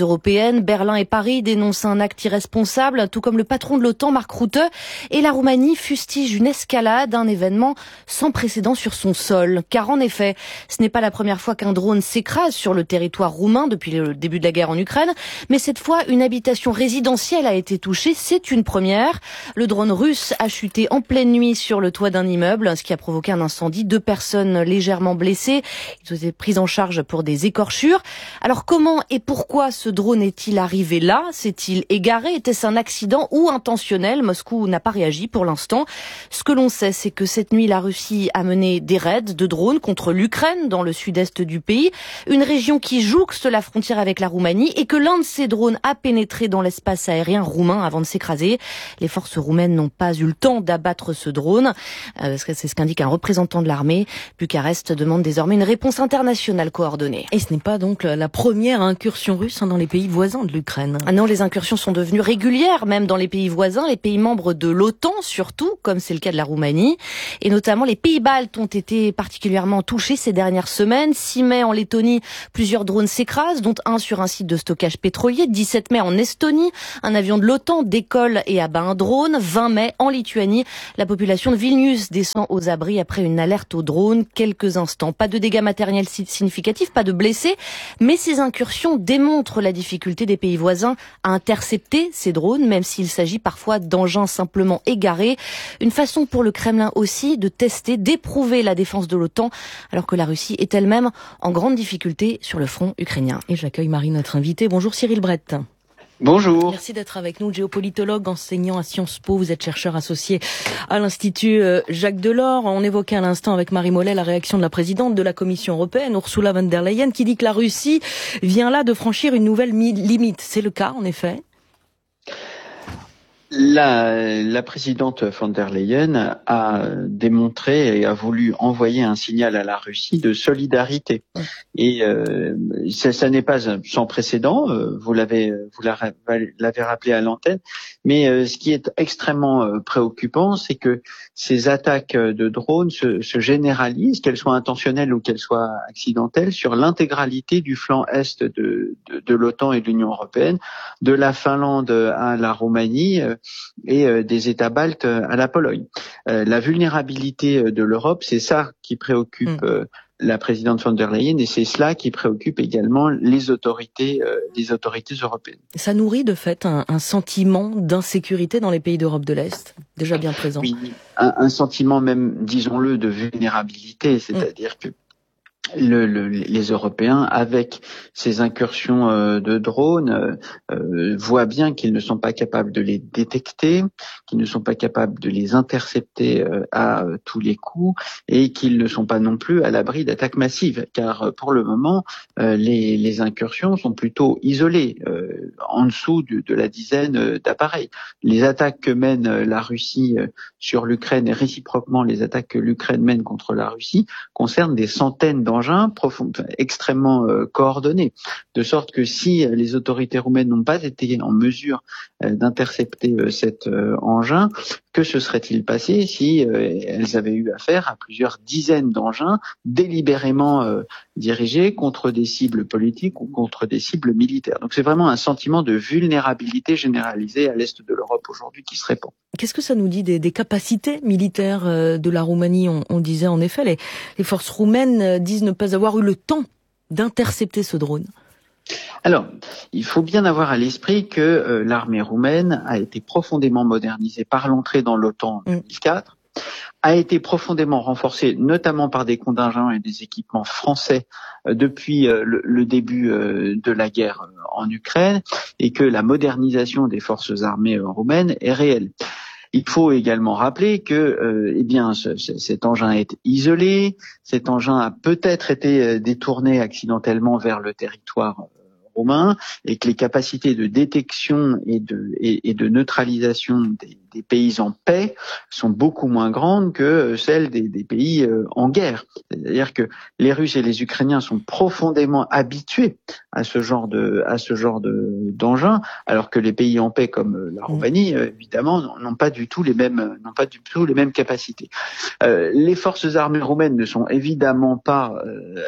européennes. Berlin et Paris dénoncent un acte irresponsable, tout comme le patron de l'OTAN, Mark Rutte. Et la Roumanie fustige une escalade, un événement sans précédent sur son sol. Car en effet, ce n'est pas la première fois qu'un drone s'écrase sur le territoire roumain depuis le début de la guerre en Ukraine. Mais cette fois, une habitation résidentielle a été touchée. C'est une première. Le drone russe a chuté en pleine nuit sur le toit d'un immeuble, ce qui a provoqué un incendie. 2 personnes légèrement blessées. Ils ont été pris en charge pour des écorchures. Alors comment et pourquoi ce drone est-il arrivé là? S'est-il égaré? Était-ce un accident ou intentionnel? Moscou n'a pas réagi pour l'instant. Ce que l'on sait, c'est que cette nuit, la Russie a mené des raids de drones contre l'Ukraine, dans le sud-est du pays, une région qui jouxte la frontière avec la Roumanie, et que l'un de ces drones a pénétré dans l'espace aérien roumain avant de s'écraser. Les forces roumaines n'ont pas eu le temps d'abattre ce drone. C'est ce qu'indique un représentant de l'armée. Bucarest demande désormais une réponse internationale coordonnée. Et ce n'est pas donc la première incursion russe dans les pays voisins de l'Ukraine. Ah non, les incursions sont devenues régulières, même dans les pays voisins, les pays membres de l'OTAN surtout, comme c'est le cas de la Roumanie. Et notamment les pays baltes ont été particulièrement touchés ces dernières semaines. 6 mai en Lettonie, plusieurs drones s'écrasent, dont un sur un site de stockage pétrolier. 17 mai en Estonie, un avion de l'OTAN décolle et abat un drone. 20 mai en Lituanie, la population de Vilnius descend aux abris après une alerte au drone. Quelques instants, pas de dégâts matériels significatifs, pas de blessés, mais ces incursions démontrent la difficulté des pays voisins à intercepter ces drones, même s'il s'agit parfois d'engins simplement égarés. Une façon pour le Kremlin aussi de tester, d'éprouver la défense de l'OTAN, alors que la Russie est elle-même en grande difficulté sur le front ukrainien. Et j'accueille Marie, notre invitée. Bonjour Cyril Brett. Bonjour. Merci d'être avec nous, géopolitologue, enseignant à Sciences Po. Vous êtes chercheur associé à l'Institut Jacques Delors. On évoquait à l'instant avec Marie Mollet la réaction de la présidente de la Commission européenne, Ursula von der Leyen, qui dit que la Russie vient là de franchir une nouvelle limite. C'est le cas, en effet? La présidente von der Leyen a démontré et a voulu envoyer un signal à la Russie de solidarité. Et ça n'est pas sans précédent, vous l'avez rappelé à l'antenne, mais ce qui est extrêmement préoccupant, c'est que ces attaques de drones se généralisent, qu'elles soient intentionnelles ou qu'elles soient accidentelles, sur l'intégralité du flanc est de l'OTAN et de l'Union européenne, de la Finlande à la Roumanie et des États baltes à la Pologne. La vulnérabilité de l'Europe, c'est ça qui préoccupe la présidente von der Leyen, et c'est cela qui préoccupe également les autorités européennes. Ça nourrit de fait un sentiment d'insécurité dans les pays d'Europe de l'Est, déjà bien présent. Oui, un sentiment même, disons-le, de vulnérabilité, c'est-à-dire que les Européens, avec ces incursions de drones, voient bien qu'ils ne sont pas capables de les détecter, qu'ils ne sont pas capables de les intercepter à tous les coups, et qu'ils ne sont pas non plus à l'abri d'attaques massives. Car pour le moment, les incursions sont plutôt isolées, en dessous de la dizaine d'appareils. Les attaques que mène la Russie sur l'Ukraine, et réciproquement les attaques que l'Ukraine mène contre la Russie, concernent des centaines d'engins extrêmement coordonnés, de sorte que si les autorités roumaines n'ont pas été en mesure d'intercepter cet engin, que se serait-il passé si elles avaient eu affaire à plusieurs dizaines d'engins délibérément dirigés contre des cibles politiques ou contre des cibles militaires? Donc c'est vraiment un sentiment de vulnérabilité généralisée à l'est de l'Europe aujourd'hui qui se répand. Qu'est-ce que ça nous dit des capacités militaires de la Roumanie? On disait en effet, les forces roumaines disent ne pas avoir eu le temps d'intercepter ce drone. Alors, il faut bien avoir à l'esprit que l'armée roumaine a été profondément modernisée par l'entrée dans l'OTAN en 2004, a été profondément renforcée notamment par des contingents et des équipements français depuis le début de la guerre en Ukraine, et que la modernisation des forces armées roumaines est réelle. Il faut également rappeler que cet engin est isolé, cet engin a peut-être été détourné accidentellement vers le territoire roumain, et que les capacités de détection et de neutralisation pays en paix sont beaucoup moins grandes que celles des pays en guerre. C'est-à-dire que les Russes et les Ukrainiens sont profondément habitués à ce genre d'engin, alors que les pays en paix comme la Roumanie, évidemment, n'ont pas du tout les mêmes capacités. Les forces armées roumaines ne sont évidemment pas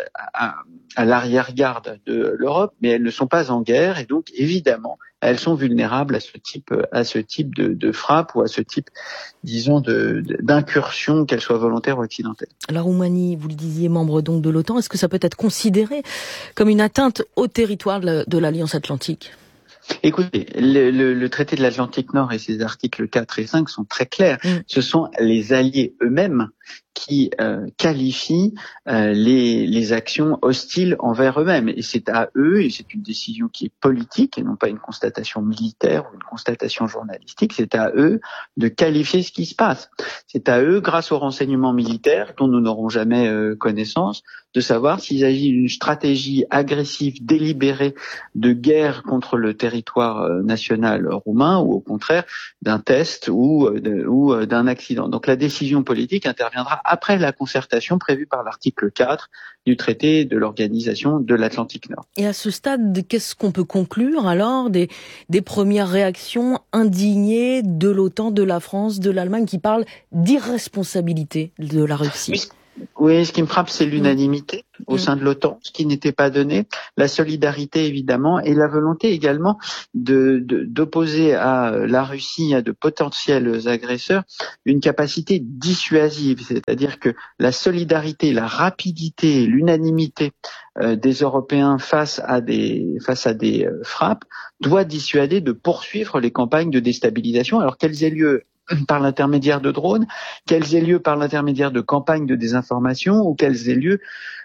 à l'arrière-garde de l'Europe, mais elles ne sont pas en guerre et donc évidemment elles sont vulnérables à ce type de frappe ou à ce type, disons, d'incursion, qu'elle soit volontaire ou accidentelle. La Roumanie, vous le disiez, membre donc de l'OTAN, est-ce que ça peut être considéré comme une atteinte au territoire de l'Alliance Atlantique ? Écoutez, le traité de l'Atlantique Nord et ses articles 4 et 5 sont très clairs. Ce sont les alliés eux-mêmes qui qualifient les actions hostiles envers eux-mêmes. Et c'est à eux, et c'est une décision qui est politique et non pas une constatation militaire ou une constatation journalistique, c'est à eux de qualifier ce qui se passe. C'est à eux, grâce aux renseignements militaires dont nous n'aurons jamais connaissance, de savoir s'il s'agit d'une stratégie agressive, délibérée de guerre contre le territoire national roumain ou au contraire d'un test ou d'un accident. Donc la décision politique interviendra après la concertation prévue par l'article 4 du traité de l'Organisation de l'Atlantique Nord. Et à ce stade, qu'est-ce qu'on peut conclure alors des premières réactions indignées de l'OTAN, de la France, de l'Allemagne qui parlent d'irresponsabilité de la Russie ? Oui, ce qui me frappe, c'est l'unanimité au sein de l'OTAN, ce qui n'était pas donné, la solidarité évidemment et la volonté également d'opposer à la Russie, à de potentiels agresseurs, une capacité dissuasive, c'est-à-dire que la solidarité, la rapidité, l'unanimité des Européens face à des frappes doit dissuader de poursuivre les campagnes de déstabilisation, alors qu'elles aient lieu par l'intermédiaire de drones, qu'elles aient lieu par l'intermédiaire de campagnes de désinformation ou qu'elles aient lieu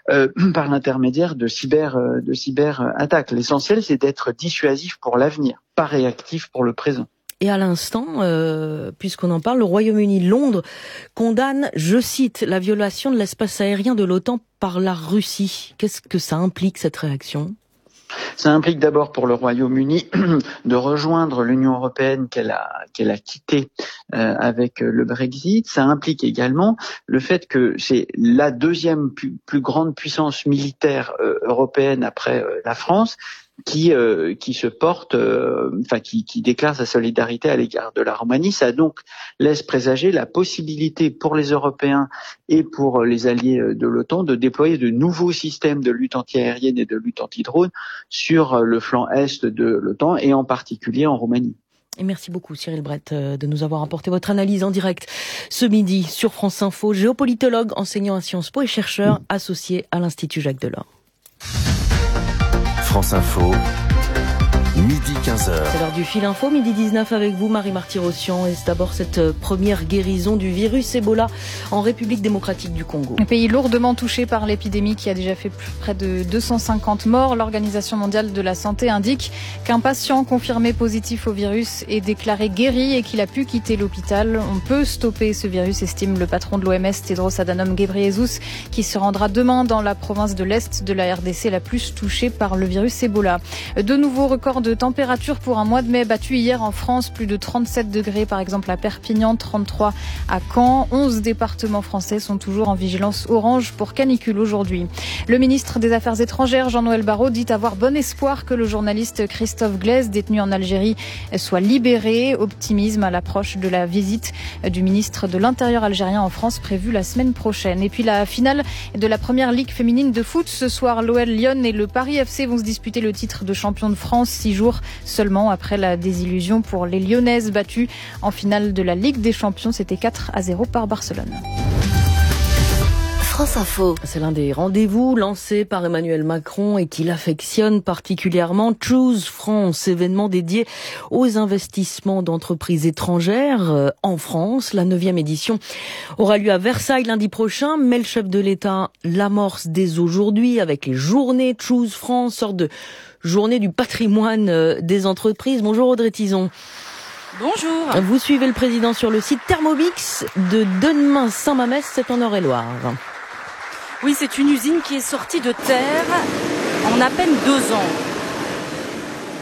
par l'intermédiaire de cyberattaques. L'essentiel, c'est d'être dissuasif pour l'avenir, pas réactif pour le présent. Et à l'instant, puisqu'on en parle, le Royaume-Uni, Londres, condamne, je cite, la violation de l'espace aérien de l'OTAN par la Russie. Qu'est-ce que ça implique, cette réaction ? Ça implique d'abord pour le Royaume-Uni de rejoindre l'Union européenne qu'elle a quittée avec le Brexit. Ça implique également le fait que c'est la deuxième plus grande puissance militaire européenne après la France qui se porte, qui déclare sa solidarité à l'égard de la Roumanie. Ça donc laisse présager la possibilité pour les Européens et pour les alliés de l'OTAN de déployer de nouveaux systèmes de lutte antiaérienne et de lutte anti-drone sur le flanc est de l'OTAN et en particulier en Roumanie. Et merci beaucoup Cyril Brett de nous avoir apporté votre analyse en direct ce midi sur France Info, géopolitologue, enseignant à Sciences Po et chercheur associé à l'Institut Jacques Delors. France Info, midi 15h. C'est l'heure du fil info, midi 19 avec vous, Marie Marty-Rossian. Et c'est d'abord cette première guérison du virus Ebola en République démocratique du Congo. Un pays lourdement touché par l'épidémie qui a déjà fait près de 250 morts. L'Organisation mondiale de la santé indique qu'un patient confirmé positif au virus est déclaré guéri et qu'il a pu quitter l'hôpital. On peut stopper ce virus, estime le patron de l'OMS, Tedros Adhanom Ghebreyesus, qui se rendra demain dans la province de l'Est de la RDC, la plus touchée par le virus Ebola. De nouveaux records de température pour un mois de mai battu hier en France, plus de 37 degrés par exemple à Perpignan, 33 à Caen. 11 départements français sont toujours en vigilance orange pour canicule aujourd'hui. Le ministre des Affaires étrangères, Jean-Noël Barrot, dit avoir bon espoir que le journaliste Christophe Glaise, détenu en Algérie, soit libéré. Optimisme à l'approche de la visite du ministre de l'Intérieur algérien en France prévue la semaine prochaine. Et puis la finale de la première ligue féminine de foot. Ce soir, l'OL Lyon et le Paris FC vont se disputer le titre de champion de France 6 jours seulement après la désillusion pour les Lyonnaises battues en finale de la Ligue des Champions. C'était 4-0 par Barcelone. France Info. C'est l'un des rendez-vous lancés par Emmanuel Macron et qu'il affectionne particulièrement. Choose France, événement dédié aux investissements d'entreprises étrangères en France. La 9e édition aura lieu à Versailles lundi prochain, mais le chef de l'État l'amorce dès aujourd'hui avec les journées Choose France, sorte de journée du patrimoine des entreprises. Bonjour Audrey Tison. Bonjour. Vous suivez le président sur le site Thermomix de Dennemain-Saint-Mamès, c'est en Eure-et-Loire. Oui, c'est une usine qui est sortie de terre en à peine 2 ans.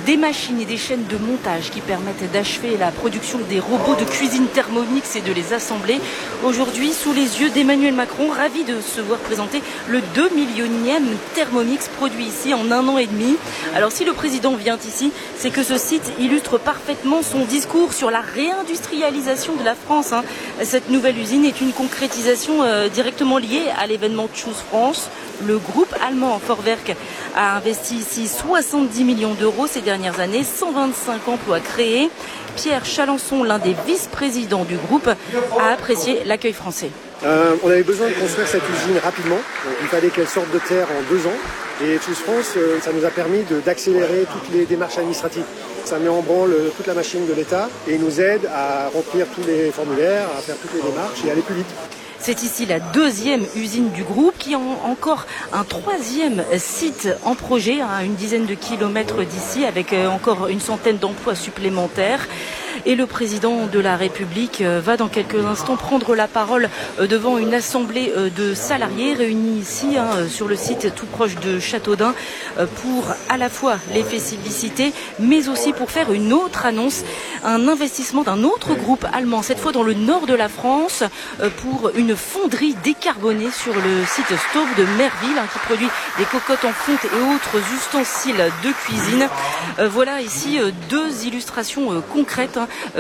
des machines et des chaînes de montage qui permettent d'achever la production des robots de cuisine Thermomix et de les assembler. Aujourd'hui, sous les yeux d'Emmanuel Macron, ravi de se voir présenter le 2 millionième Thermomix produit ici en 1 an et demi. Alors si le président vient ici, c'est que ce site illustre parfaitement son discours sur la réindustrialisation de la France. Cette nouvelle usine est une concrétisation directement liée à l'événement Choose France. Le groupe allemand Vorwerk a investi ici 70 millions d'euros ces dernières années, 125 emplois créés. Pierre Chalençon, l'un des vice-présidents du groupe, a apprécié l'accueil français. On avait besoin de construire cette usine rapidement, donc il fallait qu'elle sorte de terre en 2 ans. Et Choose France, ça nous a permis d'accélérer toutes les démarches administratives. Ça met en branle toute la machine de l'État et nous aide à remplir tous les formulaires, à faire toutes les démarches et aller plus vite. C'est ici la 2e usine du groupe qui a encore un 3e site en projet à une dizaine de kilomètres d'ici avec encore une centaine d'emplois supplémentaires. Et le président de la République va dans quelques instants prendre la parole devant une assemblée de salariés réunis ici sur le site tout proche de Châteaudun pour à la fois les féliciter mais aussi pour faire une autre annonce, un investissement d'un autre groupe allemand, cette fois dans le nord de la France, pour une fonderie décarbonée sur le site Stove de Merville qui produit des cocottes en fonte et autres ustensiles de cuisine. Voilà ici 2 illustrations concrètes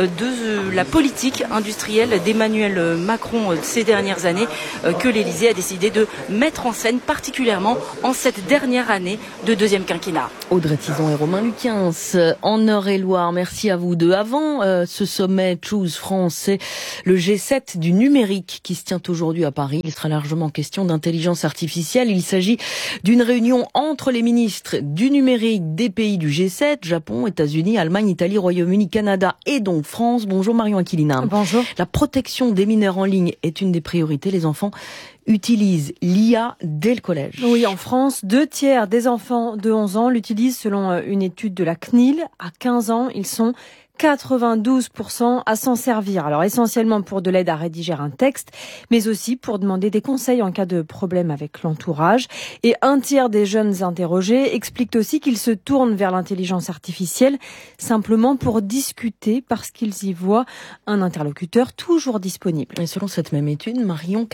de la politique industrielle d'Emmanuel Macron ces dernières années que l'Élysée a décidé de mettre en scène, particulièrement en cette dernière année de 2e quinquennat. Audrey Tison et Romain Luquins en Eure-et-Loire. Merci à vous deux. Avant ce sommet Choose France, c'est le G7 du numérique qui se tient aujourd'hui à Paris. Il sera largement question d'intelligence artificielle. Il s'agit d'une réunion entre les ministres du numérique des pays du G7, Japon, États-Unis, Allemagne, Italie, Royaume-Uni, Canada et donc France. Bonjour Marion Aquilina. Bonjour. La protection des mineurs en ligne est une des priorités. Les enfants utilisent l'IA dès le collège. Oui, en France, 2/3 des enfants de 11 ans l'utilisent selon une étude de la CNIL. À 15 ans, ils sont 92% à s'en servir. Alors essentiellement pour de l'aide à rédiger un texte, mais aussi pour demander des conseils en cas de problème avec l'entourage. Et 1/3 des jeunes interrogés expliquent aussi qu'ils se tournent vers l'intelligence artificielle simplement pour discuter parce qu'ils y voient un interlocuteur toujours disponible. Et selon cette même étude, Marion,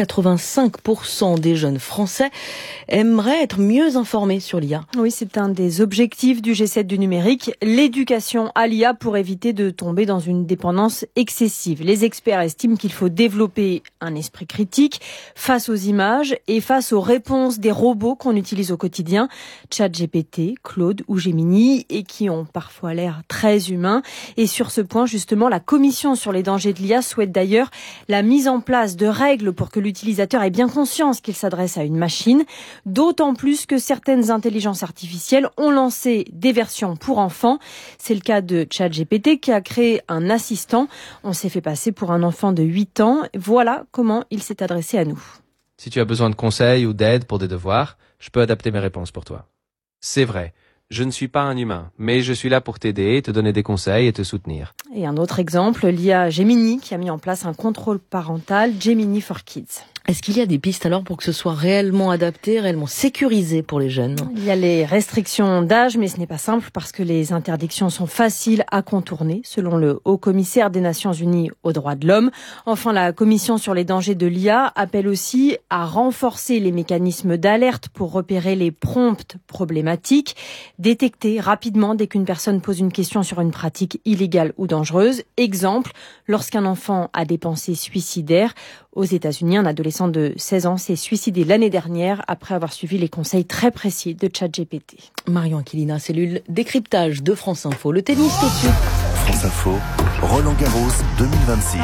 85% des jeunes Français aimeraient être mieux informés sur l'IA. Oui, c'est un des objectifs du G7 du numérique, l'éducation à l'IA pour éviter de tomber dans une dépendance excessive. Les experts estiment qu'il faut développer un esprit critique face aux images et face aux réponses des robots qu'on utilise au quotidien, ChatGPT, Claude ou Gemini, et qui ont parfois l'air très humains. Et sur ce point, justement, la Commission sur les dangers de l'IA souhaite d'ailleurs la mise en place de règles pour que l'utilisateur ait bien conscience qu'il s'adresse à une machine, d'autant plus que certaines intelligences artificielles ont lancé des versions pour enfants. C'est le cas de ChatGPT qui a créé un assistant. On s'est fait passer pour un enfant de 8 ans. Voilà comment il s'est adressé à nous. Si tu as besoin de conseils ou d'aide pour des devoirs, je peux adapter mes réponses pour toi. C'est vrai, je ne suis pas un humain, mais je suis là pour t'aider, te donner des conseils et te soutenir. Et un autre exemple, l'IA Gemini qui a mis en place un contrôle parental, Gemini for Kids. Est-ce qu'il y a des pistes alors pour que ce soit réellement adapté, réellement sécurisé pour les jeunes ? Il y a les restrictions d'âge, mais ce n'est pas simple parce que les interdictions sont faciles à contourner, selon le Haut-Commissaire des Nations Unies aux droits de l'homme. Enfin, la Commission sur les dangers de l'IA appelle aussi à renforcer les mécanismes d'alerte pour repérer les prompts problématiques, détecter rapidement dès qu'une personne pose une question sur une pratique illégale ou dangereuse. Exemple, lorsqu'un enfant a des pensées suicidaires. Aux États-Unis, un adolescent de 16 ans s'est suicidé l'année dernière après avoir suivi les conseils très précis de ChatGPT. Marion Aquilina, cellule décryptage de France Info. Le tennis tout de suite. France Info, Roland Garros 2026.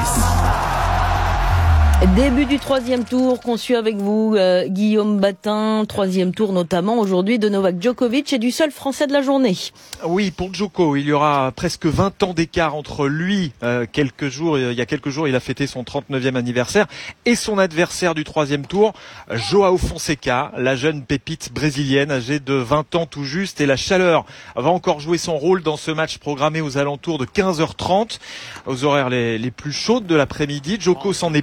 Début du 3e tour qu'on suit avec vous, Guillaume Batin. 3e tour notamment aujourd'hui de Novak Djokovic et du seul Français de la journée. Oui, pour Djoko, il y aura presque 20 ans d'écart entre lui, il y a quelques jours, il a fêté son 39e anniversaire, et son adversaire du 3e tour, Joao Fonseca, la jeune pépite brésilienne âgée de 20 ans tout juste. Et la chaleur va encore jouer son rôle dans ce match programmé aux alentours de 15h30, aux horaires les plus chaudes de l'après-midi. Djoko s'en est plaint, on l'a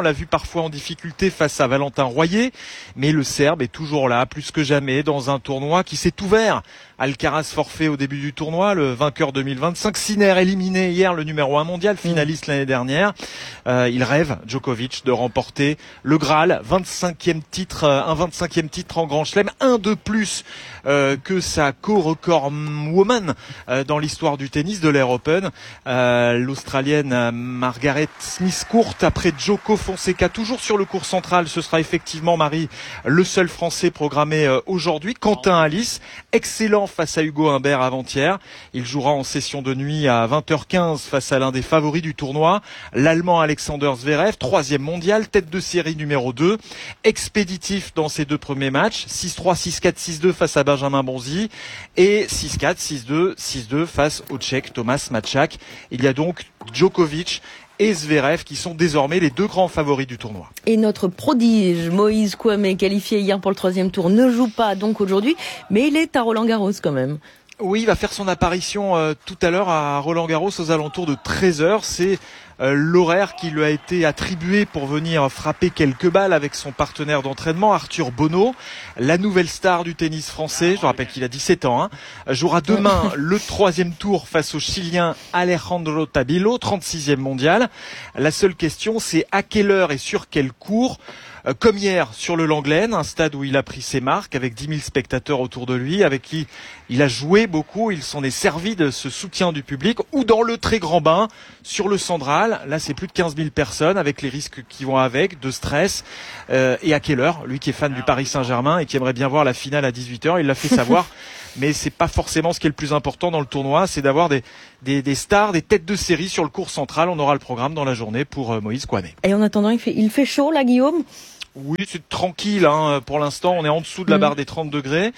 l'a vu parfois en difficulté face à Valentin Royer, mais le Serbe est toujours là, plus que jamais, dans un tournoi qui s'est ouvert. Alcaraz forfait au début du tournoi, le vainqueur 2025. Sinner éliminé hier, le numéro 1 mondial, finaliste l'année dernière. Il rêve, Djokovic, de remporter le Graal, 25e titre, un 25e titre en Grand Chelem, un de plus que sa co-record woman dans l'histoire du tennis de l'Air Open. L'Australienne Margaret Smith Court après Djoko Fonseca, toujours sur le court central. Ce sera effectivement, Marie, le seul Français programmé aujourd'hui. Quentin Alice, excellent face à Hugo Humbert avant-hier. Il jouera en session de nuit à 20h15 face à l'un des favoris du tournoi, l'Allemand Alexander Zverev, 3e mondial, tête de série numéro 2, expéditif dans ses 2 premiers matchs, 6-3, 6-4, 6-2 face à Benjamin Bonzi et 6-4, 6-2, 6-2 face au Tchèque Thomas Matchak. Il y a donc Djokovic et Zverev qui sont désormais les 2 grands favoris du tournoi. Et notre prodige Moïse Kouamé, qualifié hier pour le 3e tour, ne joue pas donc aujourd'hui, mais il est à Roland-Garros quand même. Oui, il va faire son apparition tout à l'heure à Roland-Garros aux alentours de 13h. C'est l'horaire qui lui a été attribué pour venir frapper quelques balles avec son partenaire d'entraînement Arthur Bonneau, la nouvelle star du tennis français. Je rappelle qu'il a 17 ans, jouera demain le 3e tour face au Chilien Alejandro Tabilo, 36e mondial. La seule question, c'est à quelle heure et sur quel court. Comme hier sur le Langlaine, un stade où il a pris ses marques avec 10 000 spectateurs autour de lui, avec qui il a joué beaucoup, il s'en est servi de ce soutien du public, ou dans le très grand bain sur le Sandral. Là, c'est plus de 15 000 personnes avec les risques qui vont avec, de stress. Et à quelle heure? Lui qui est fan du Paris Saint-Germain et qui aimerait bien voir la finale à 18h, il l'a fait savoir. Mais c'est pas forcément ce qui est le plus important dans le tournoi, c'est d'avoir des stars, des têtes de série sur le court central. On aura le programme dans la journée pour Moïse Kouamé. Et en attendant, il fait chaud là, Guillaume? Oui, c'est tranquille. Pour l'instant, on est en dessous de la barre des 30 degrés.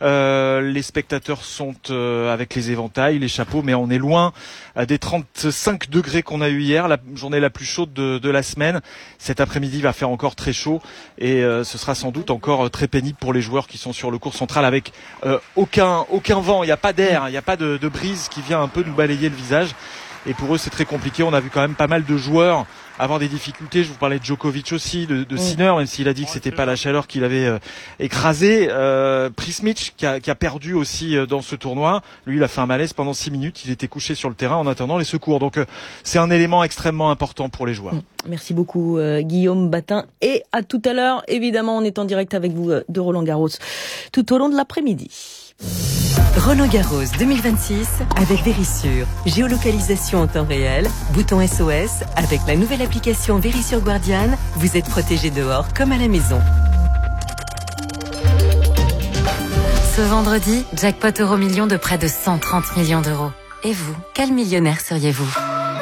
Les spectateurs sont avec les éventails, les chapeaux, mais on est loin des 35 degrés qu'on a eu hier, la journée la plus chaude de la semaine. Cet après-midi va faire encore très chaud et ce sera sans doute encore très pénible pour les joueurs qui sont sur le court central avec aucun vent. Il n'y a pas d'air, il n'y a pas de brise qui vient un peu nous balayer le visage. Et pour eux, c'est très compliqué. On a vu quand même pas mal de joueurs avoir des difficultés. Je vous parlais de Djokovic aussi, de Sinner, même s'il a dit que c'était pas la chaleur qui l'avait écrasé. Prismic qui a perdu aussi dans ce tournoi. Lui, il a fait un malaise pendant 6 minutes. Il était couché sur le terrain en attendant les secours. Donc, c'est un élément extrêmement important pour les joueurs. Merci beaucoup, Guillaume Batin. Et à tout à l'heure, évidemment, on est en direct avec vous de Roland-Garros tout au long de l'après-midi. Roland-Garros 2026 avec Verisure. Géolocalisation en temps réel, bouton SOS. Avec la nouvelle application Verisure Guardian, vous êtes protégé dehors comme à la maison. Ce vendredi, jackpot Euro-Million de près de 130 millions d'euros. Et vous, quel millionnaire seriez-vous ?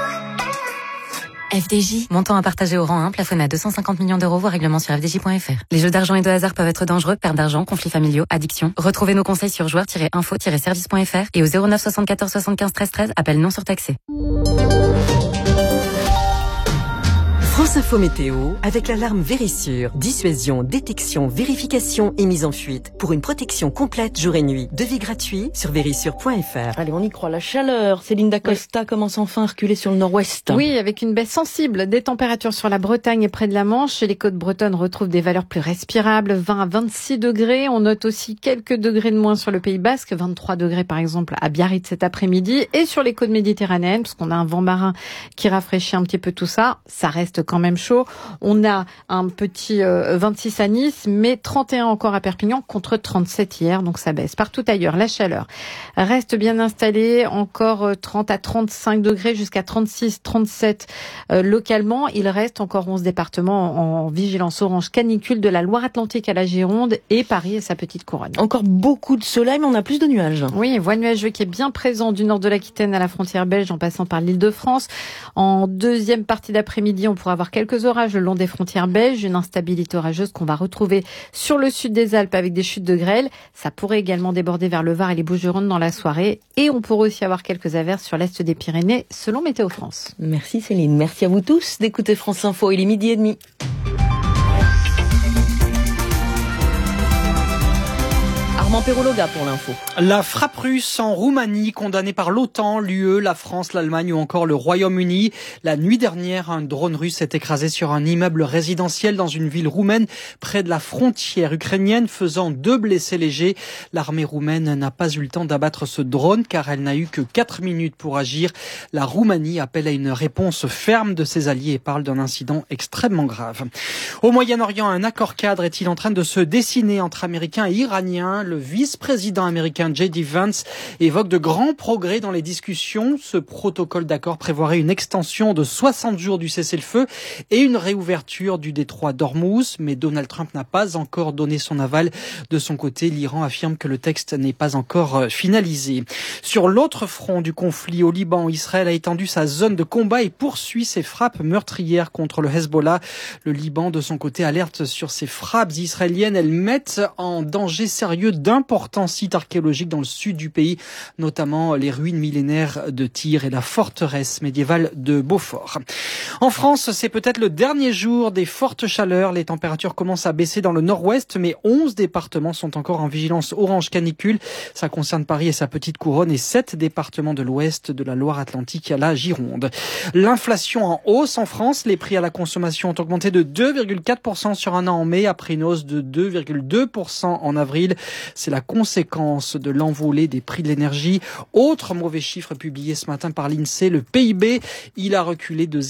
FDJ, montant à partager au rang 1, plafonné à 250 millions d'euros, voire règlement sur fdj.fr. Les jeux d'argent et de hasard peuvent être dangereux, perte d'argent, conflits familiaux, addiction. Retrouvez nos conseils sur joueurs-info-service.fr et au 09 74 75 13 13, appel non surtaxé. France Info Météo avec l'alarme Verisure. Dissuasion, détection, vérification et mise en fuite. Pour une protection complète jour et nuit. Devis gratuit sur verisure.fr. Allez, on y croit. La chaleur. Céline Dacosta commence enfin à reculer sur le nord-ouest. Oui, avec une baisse sensible des températures sur la Bretagne et près de la Manche. Les côtes bretonnes retrouvent des valeurs plus respirables, 20 à 26 degrés. On note aussi quelques degrés de moins sur le Pays Basque, 23 degrés par exemple à Biarritz cet après-midi. Et sur les côtes méditerranéennes, parce qu'on a un vent marin qui rafraîchit un petit peu tout ça, ça reste quand même chaud. On a un petit 26 à Nice, mais 31 encore à Perpignan contre 37 hier, donc ça baisse. Partout ailleurs, la chaleur reste bien installée, encore 30 à 35 degrés jusqu'à 36, 37 localement. Il reste encore 11 départements en vigilance orange canicule, de la Loire-Atlantique à la Gironde et Paris et sa petite couronne. Encore beaucoup de soleil, mais on a plus de nuages. Oui, voie nuageux qui est bien présent du nord de l'Aquitaine à la frontière belge en passant par l'Île-de-France. En deuxième partie d'après-midi, on pourra avoir quelques orages le long des frontières belges, une instabilité orageuse qu'on va retrouver sur le sud des Alpes avec des chutes de grêle. Ça pourrait également déborder vers le Var et les Bouches-du-Rhône dans la soirée. Et on pourrait aussi avoir quelques averses sur l'est des Pyrénées, selon Météo France. Merci Céline, merci à vous tous d'écouter France Info. Il est 12h30. Armand Perrologa pour l'info. La frappe russe en Roumanie, condamnée par l'OTAN, l'UE, la France, l'Allemagne ou encore le Royaume-Uni. La nuit dernière, un drone russe s'est écrasé sur un immeuble résidentiel dans une ville roumaine près de la frontière ukrainienne, faisant 2 blessés légers. L'armée roumaine n'a pas eu le temps d'abattre ce drone car elle n'a eu que 4 minutes pour agir. La Roumanie appelle à une réponse ferme de ses alliés et parle d'un incident extrêmement grave. Au Moyen-Orient, un accord cadre est-il en train de se dessiner entre Américains et Iraniens? Le vice-président américain J.D. Vance évoque de grands progrès dans les discussions. Ce protocole d'accord prévoirait une extension de 60 jours du cessez-le-feu et une réouverture du détroit d'Ormuz. Mais Donald Trump n'a pas encore donné son aval. De son côté, l'Iran affirme que le texte n'est pas encore finalisé. Sur l'autre front du conflit au Liban, Israël a étendu sa zone de combat et poursuit ses frappes meurtrières contre le Hezbollah. Le Liban, de son côté, alerte sur ces frappes israéliennes. Elles mettent en danger sérieux d'importants sites archéologiques dans le sud du pays, notamment les ruines millénaires de Tyr et la forteresse médiévale de Beaufort. En France, c'est peut-être le dernier jour des fortes chaleurs. Les températures commencent à baisser dans le nord-ouest, mais 11 départements sont encore en vigilance orange canicule. Ça concerne Paris et sa petite couronne et 7 départements de l'ouest, de la Loire-Atlantique à la Gironde. L'inflation en hausse en France. Les prix à la consommation ont augmenté de 2,4% sur un an en mai, après une hausse de 2,2% en avril. C'est la conséquence de l'envolée des prix de l'énergie. Autre mauvais chiffre publié ce matin par l'INSEE, le PIB, il a reculé de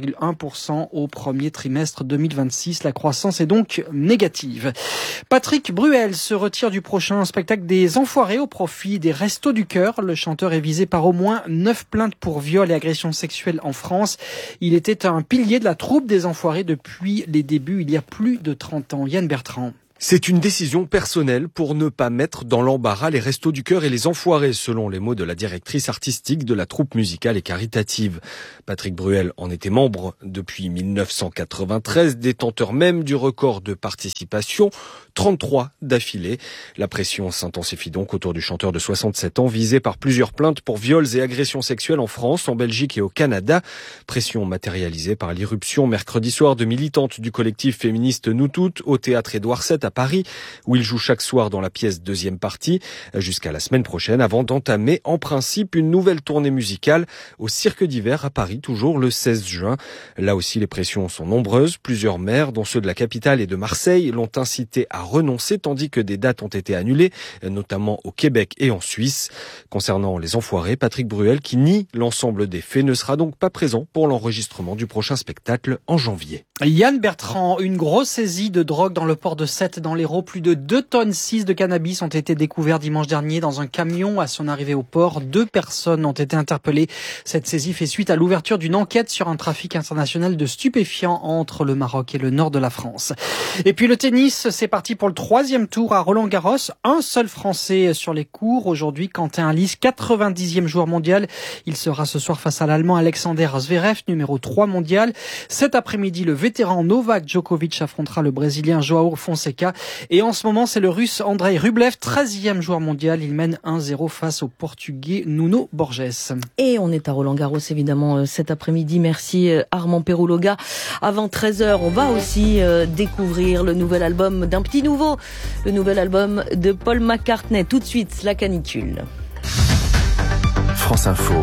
0,1% au premier trimestre 2026. La croissance est donc négative. Patrick Bruel se retire du prochain spectacle des Enfoirés au profit des Restos du Cœur. Le chanteur est visé par au moins 9 plaintes pour viol et agression sexuelle en France. Il était un pilier de la troupe des Enfoirés depuis les débuts, il y a plus de 30 ans. Yann Bertrand. C'est une décision personnelle pour ne pas mettre dans l'embarras les Restos du Cœur et les Enfoirés, selon les mots de la directrice artistique de la troupe musicale et caritative. Patrick Bruel en était membre depuis 1993, détenteur même du record de participation, 33 d'affilée. La pression s'intensifie donc autour du chanteur de 67 ans, visé par plusieurs plaintes pour viols et agressions sexuelles en France, en Belgique et au Canada. Pression matérialisée par l'irruption mercredi soir de militantes du collectif féministe Nous Toutes au théâtre Édouard VII à Paris, où il joue chaque soir dans la pièce deuxième partie, jusqu'à la semaine prochaine, avant d'entamer en principe une nouvelle tournée musicale au Cirque d'hiver à Paris, toujours le 16 juin. Là aussi, les pressions sont nombreuses. Plusieurs maires, dont ceux de la capitale et de Marseille, l'ont incité à renoncer, tandis que des dates ont été annulées, notamment au Québec et en Suisse. Concernant les Enfoirés, Patrick Bruel, qui nie l'ensemble des faits, ne sera donc pas présent pour l'enregistrement du prochain spectacle en janvier. Yann Bertrand, une grosse saisie de drogue dans le port de Sète dans l'Hérault. Plus de 2,6 tonnes de cannabis ont été découverts dimanche dernier dans un camion à son arrivée au port. 2 personnes ont été interpellées. Cette saisie fait suite à l'ouverture d'une enquête sur un trafic international de stupéfiants entre le Maroc et le nord de la France. Et puis le tennis, c'est parti pour le 3e tour à Roland-Garros. Un seul Français sur les cours. Aujourd'hui, Quentin Halys, 90e joueur mondial. Il sera ce soir face à l'Allemand Alexander Zverev, numéro 3 mondial. Cet après-midi, le vétéran Novak Djokovic affrontera le Brésilien Joao Fonseca. Et en ce moment, c'est le Russe Andrei Rublev, 13e joueur mondial. Il mène 1-0 face au Portugais Nuno Borges. Et on est à Roland-Garros, évidemment, cet après-midi. Merci Armand Perrologa. Avant 13h, on va aussi découvrir le nouvel album d'un petit nouveau, le nouvel album de Paul McCartney. Tout de suite, la canicule. France Info,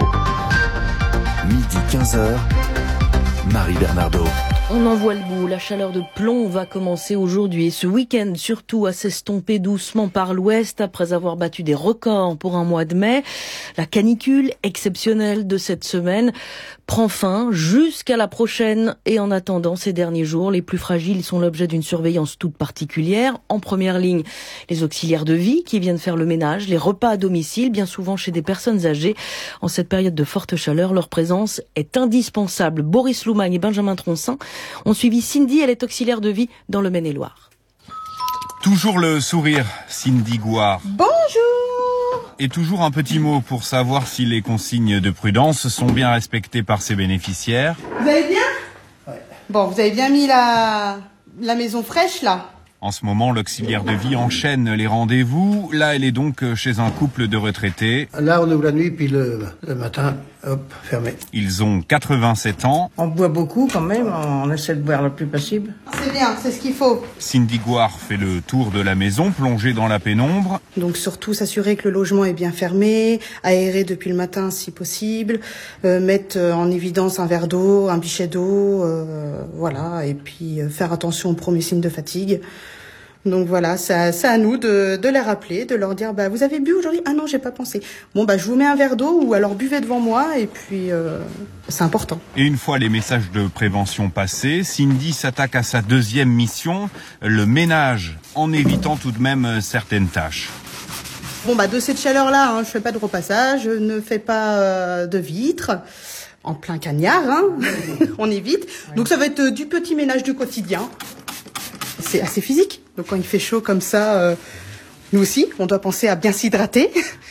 midi 15h, Marie Bernardo. On en voit le bout, la chaleur de plomb va commencer aujourd'hui et ce week-end surtout à s'estomper doucement par l'ouest après avoir battu des records pour un mois de mai. La canicule exceptionnelle de cette semaine prend fin jusqu'à la prochaine et en attendant ces derniers jours, les plus fragiles sont l'objet d'une surveillance toute particulière. En première ligne, les auxiliaires de vie qui viennent faire le ménage, les repas à domicile, bien souvent chez des personnes âgées. En cette période de forte chaleur, leur présence est indispensable. Boris Loumagne et Benjamin Troncin ont suivi Cindy, elle est auxiliaire de vie dans le Maine-et-Loire. Toujours le sourire, Cindy Gouard. Bonjour! Et toujours un petit mot pour savoir si les consignes de prudence sont bien respectées par ses bénéficiaires. Vous allez bien? Ouais. Bon, vous avez bien mis la maison fraîche, là? En ce moment, l'auxiliaire de vie enchaîne les rendez-vous. Là, elle est donc chez un couple de retraités. Là, on ouvre la nuit, puis le matin, Hop, fermé. Ils ont 87 ans. On boit beaucoup quand même, on essaie de boire le plus possible. C'est bien, c'est ce qu'il faut. Cindy Gouard fait le tour de la maison, plongée dans la pénombre. Donc surtout s'assurer que le logement est bien fermé, aérer depuis le matin si possible, mettre en évidence un verre d'eau, un bichet d'eau, voilà, et puis faire attention aux premiers signes de fatigue. Donc voilà, c'est à nous de les rappeler, de leur dire vous avez bu aujourd'hui ? Ah non, j'ai pas pensé. Bon je vous mets un verre d'eau ou alors buvez devant moi et puis c'est important. Et une fois les messages de prévention passés, Cindy s'attaque à sa deuxième mission, le ménage, en évitant tout de même certaines tâches. Bon de cette chaleur-là, je fais pas de repassage, je ne fais pas de vitres. En plein cagnard, on évite. Donc ça va être du petit ménage du quotidien. C'est assez physique. Donc quand il fait chaud comme ça, nous aussi, on doit penser à bien s'hydrater.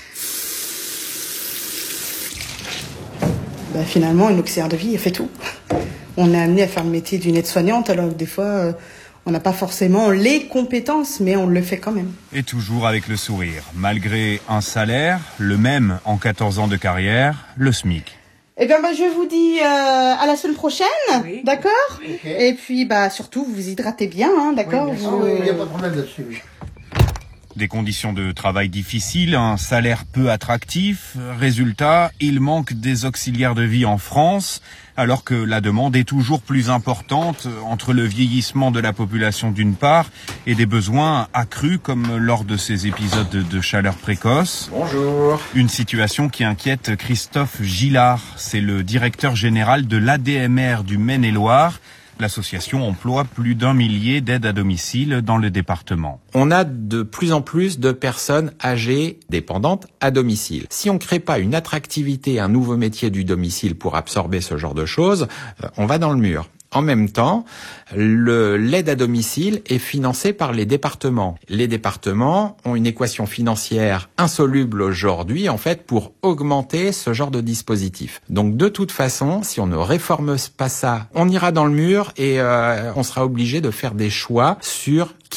Finalement, une auxiliaire de vie, elle fait tout. On est amené à faire le métier d'une aide-soignante, alors que des fois, on n'a pas forcément les compétences, mais on le fait quand même. Et toujours avec le sourire, malgré un salaire, le même en 14 ans de carrière, le SMIC. Eh bien, je vous dis à la semaine prochaine, oui. D'accord ? Okay. Et puis, surtout, vous vous hydratez bien, d'accord ? Oui, il n'y a pas de problème là-dessus. Oui. Des conditions de travail difficiles, un salaire peu attractif. Résultat, il manque des auxiliaires de vie en France, alors que la demande est toujours plus importante entre le vieillissement de la population d'une part et des besoins accrus comme lors de ces épisodes de chaleur précoce. Bonjour. Une situation qui inquiète Christophe Gillard, c'est le directeur général de l'ADMR du Maine-et-Loire. L'association emploie plus d'1 millier d'aides à domicile dans le département. On a de plus en plus de personnes âgées dépendantes à domicile. Si on ne crée pas une attractivité, un nouveau métier du domicile pour absorber ce genre de choses, on va dans le mur. En même temps, l'aide à domicile est financée par les départements. Les départements ont une équation financière insoluble aujourd'hui, en fait, pour augmenter ce genre de dispositif. Donc, de toute façon, si on ne réforme pas ça, on ira dans le mur et on sera obligé de faire des choix sur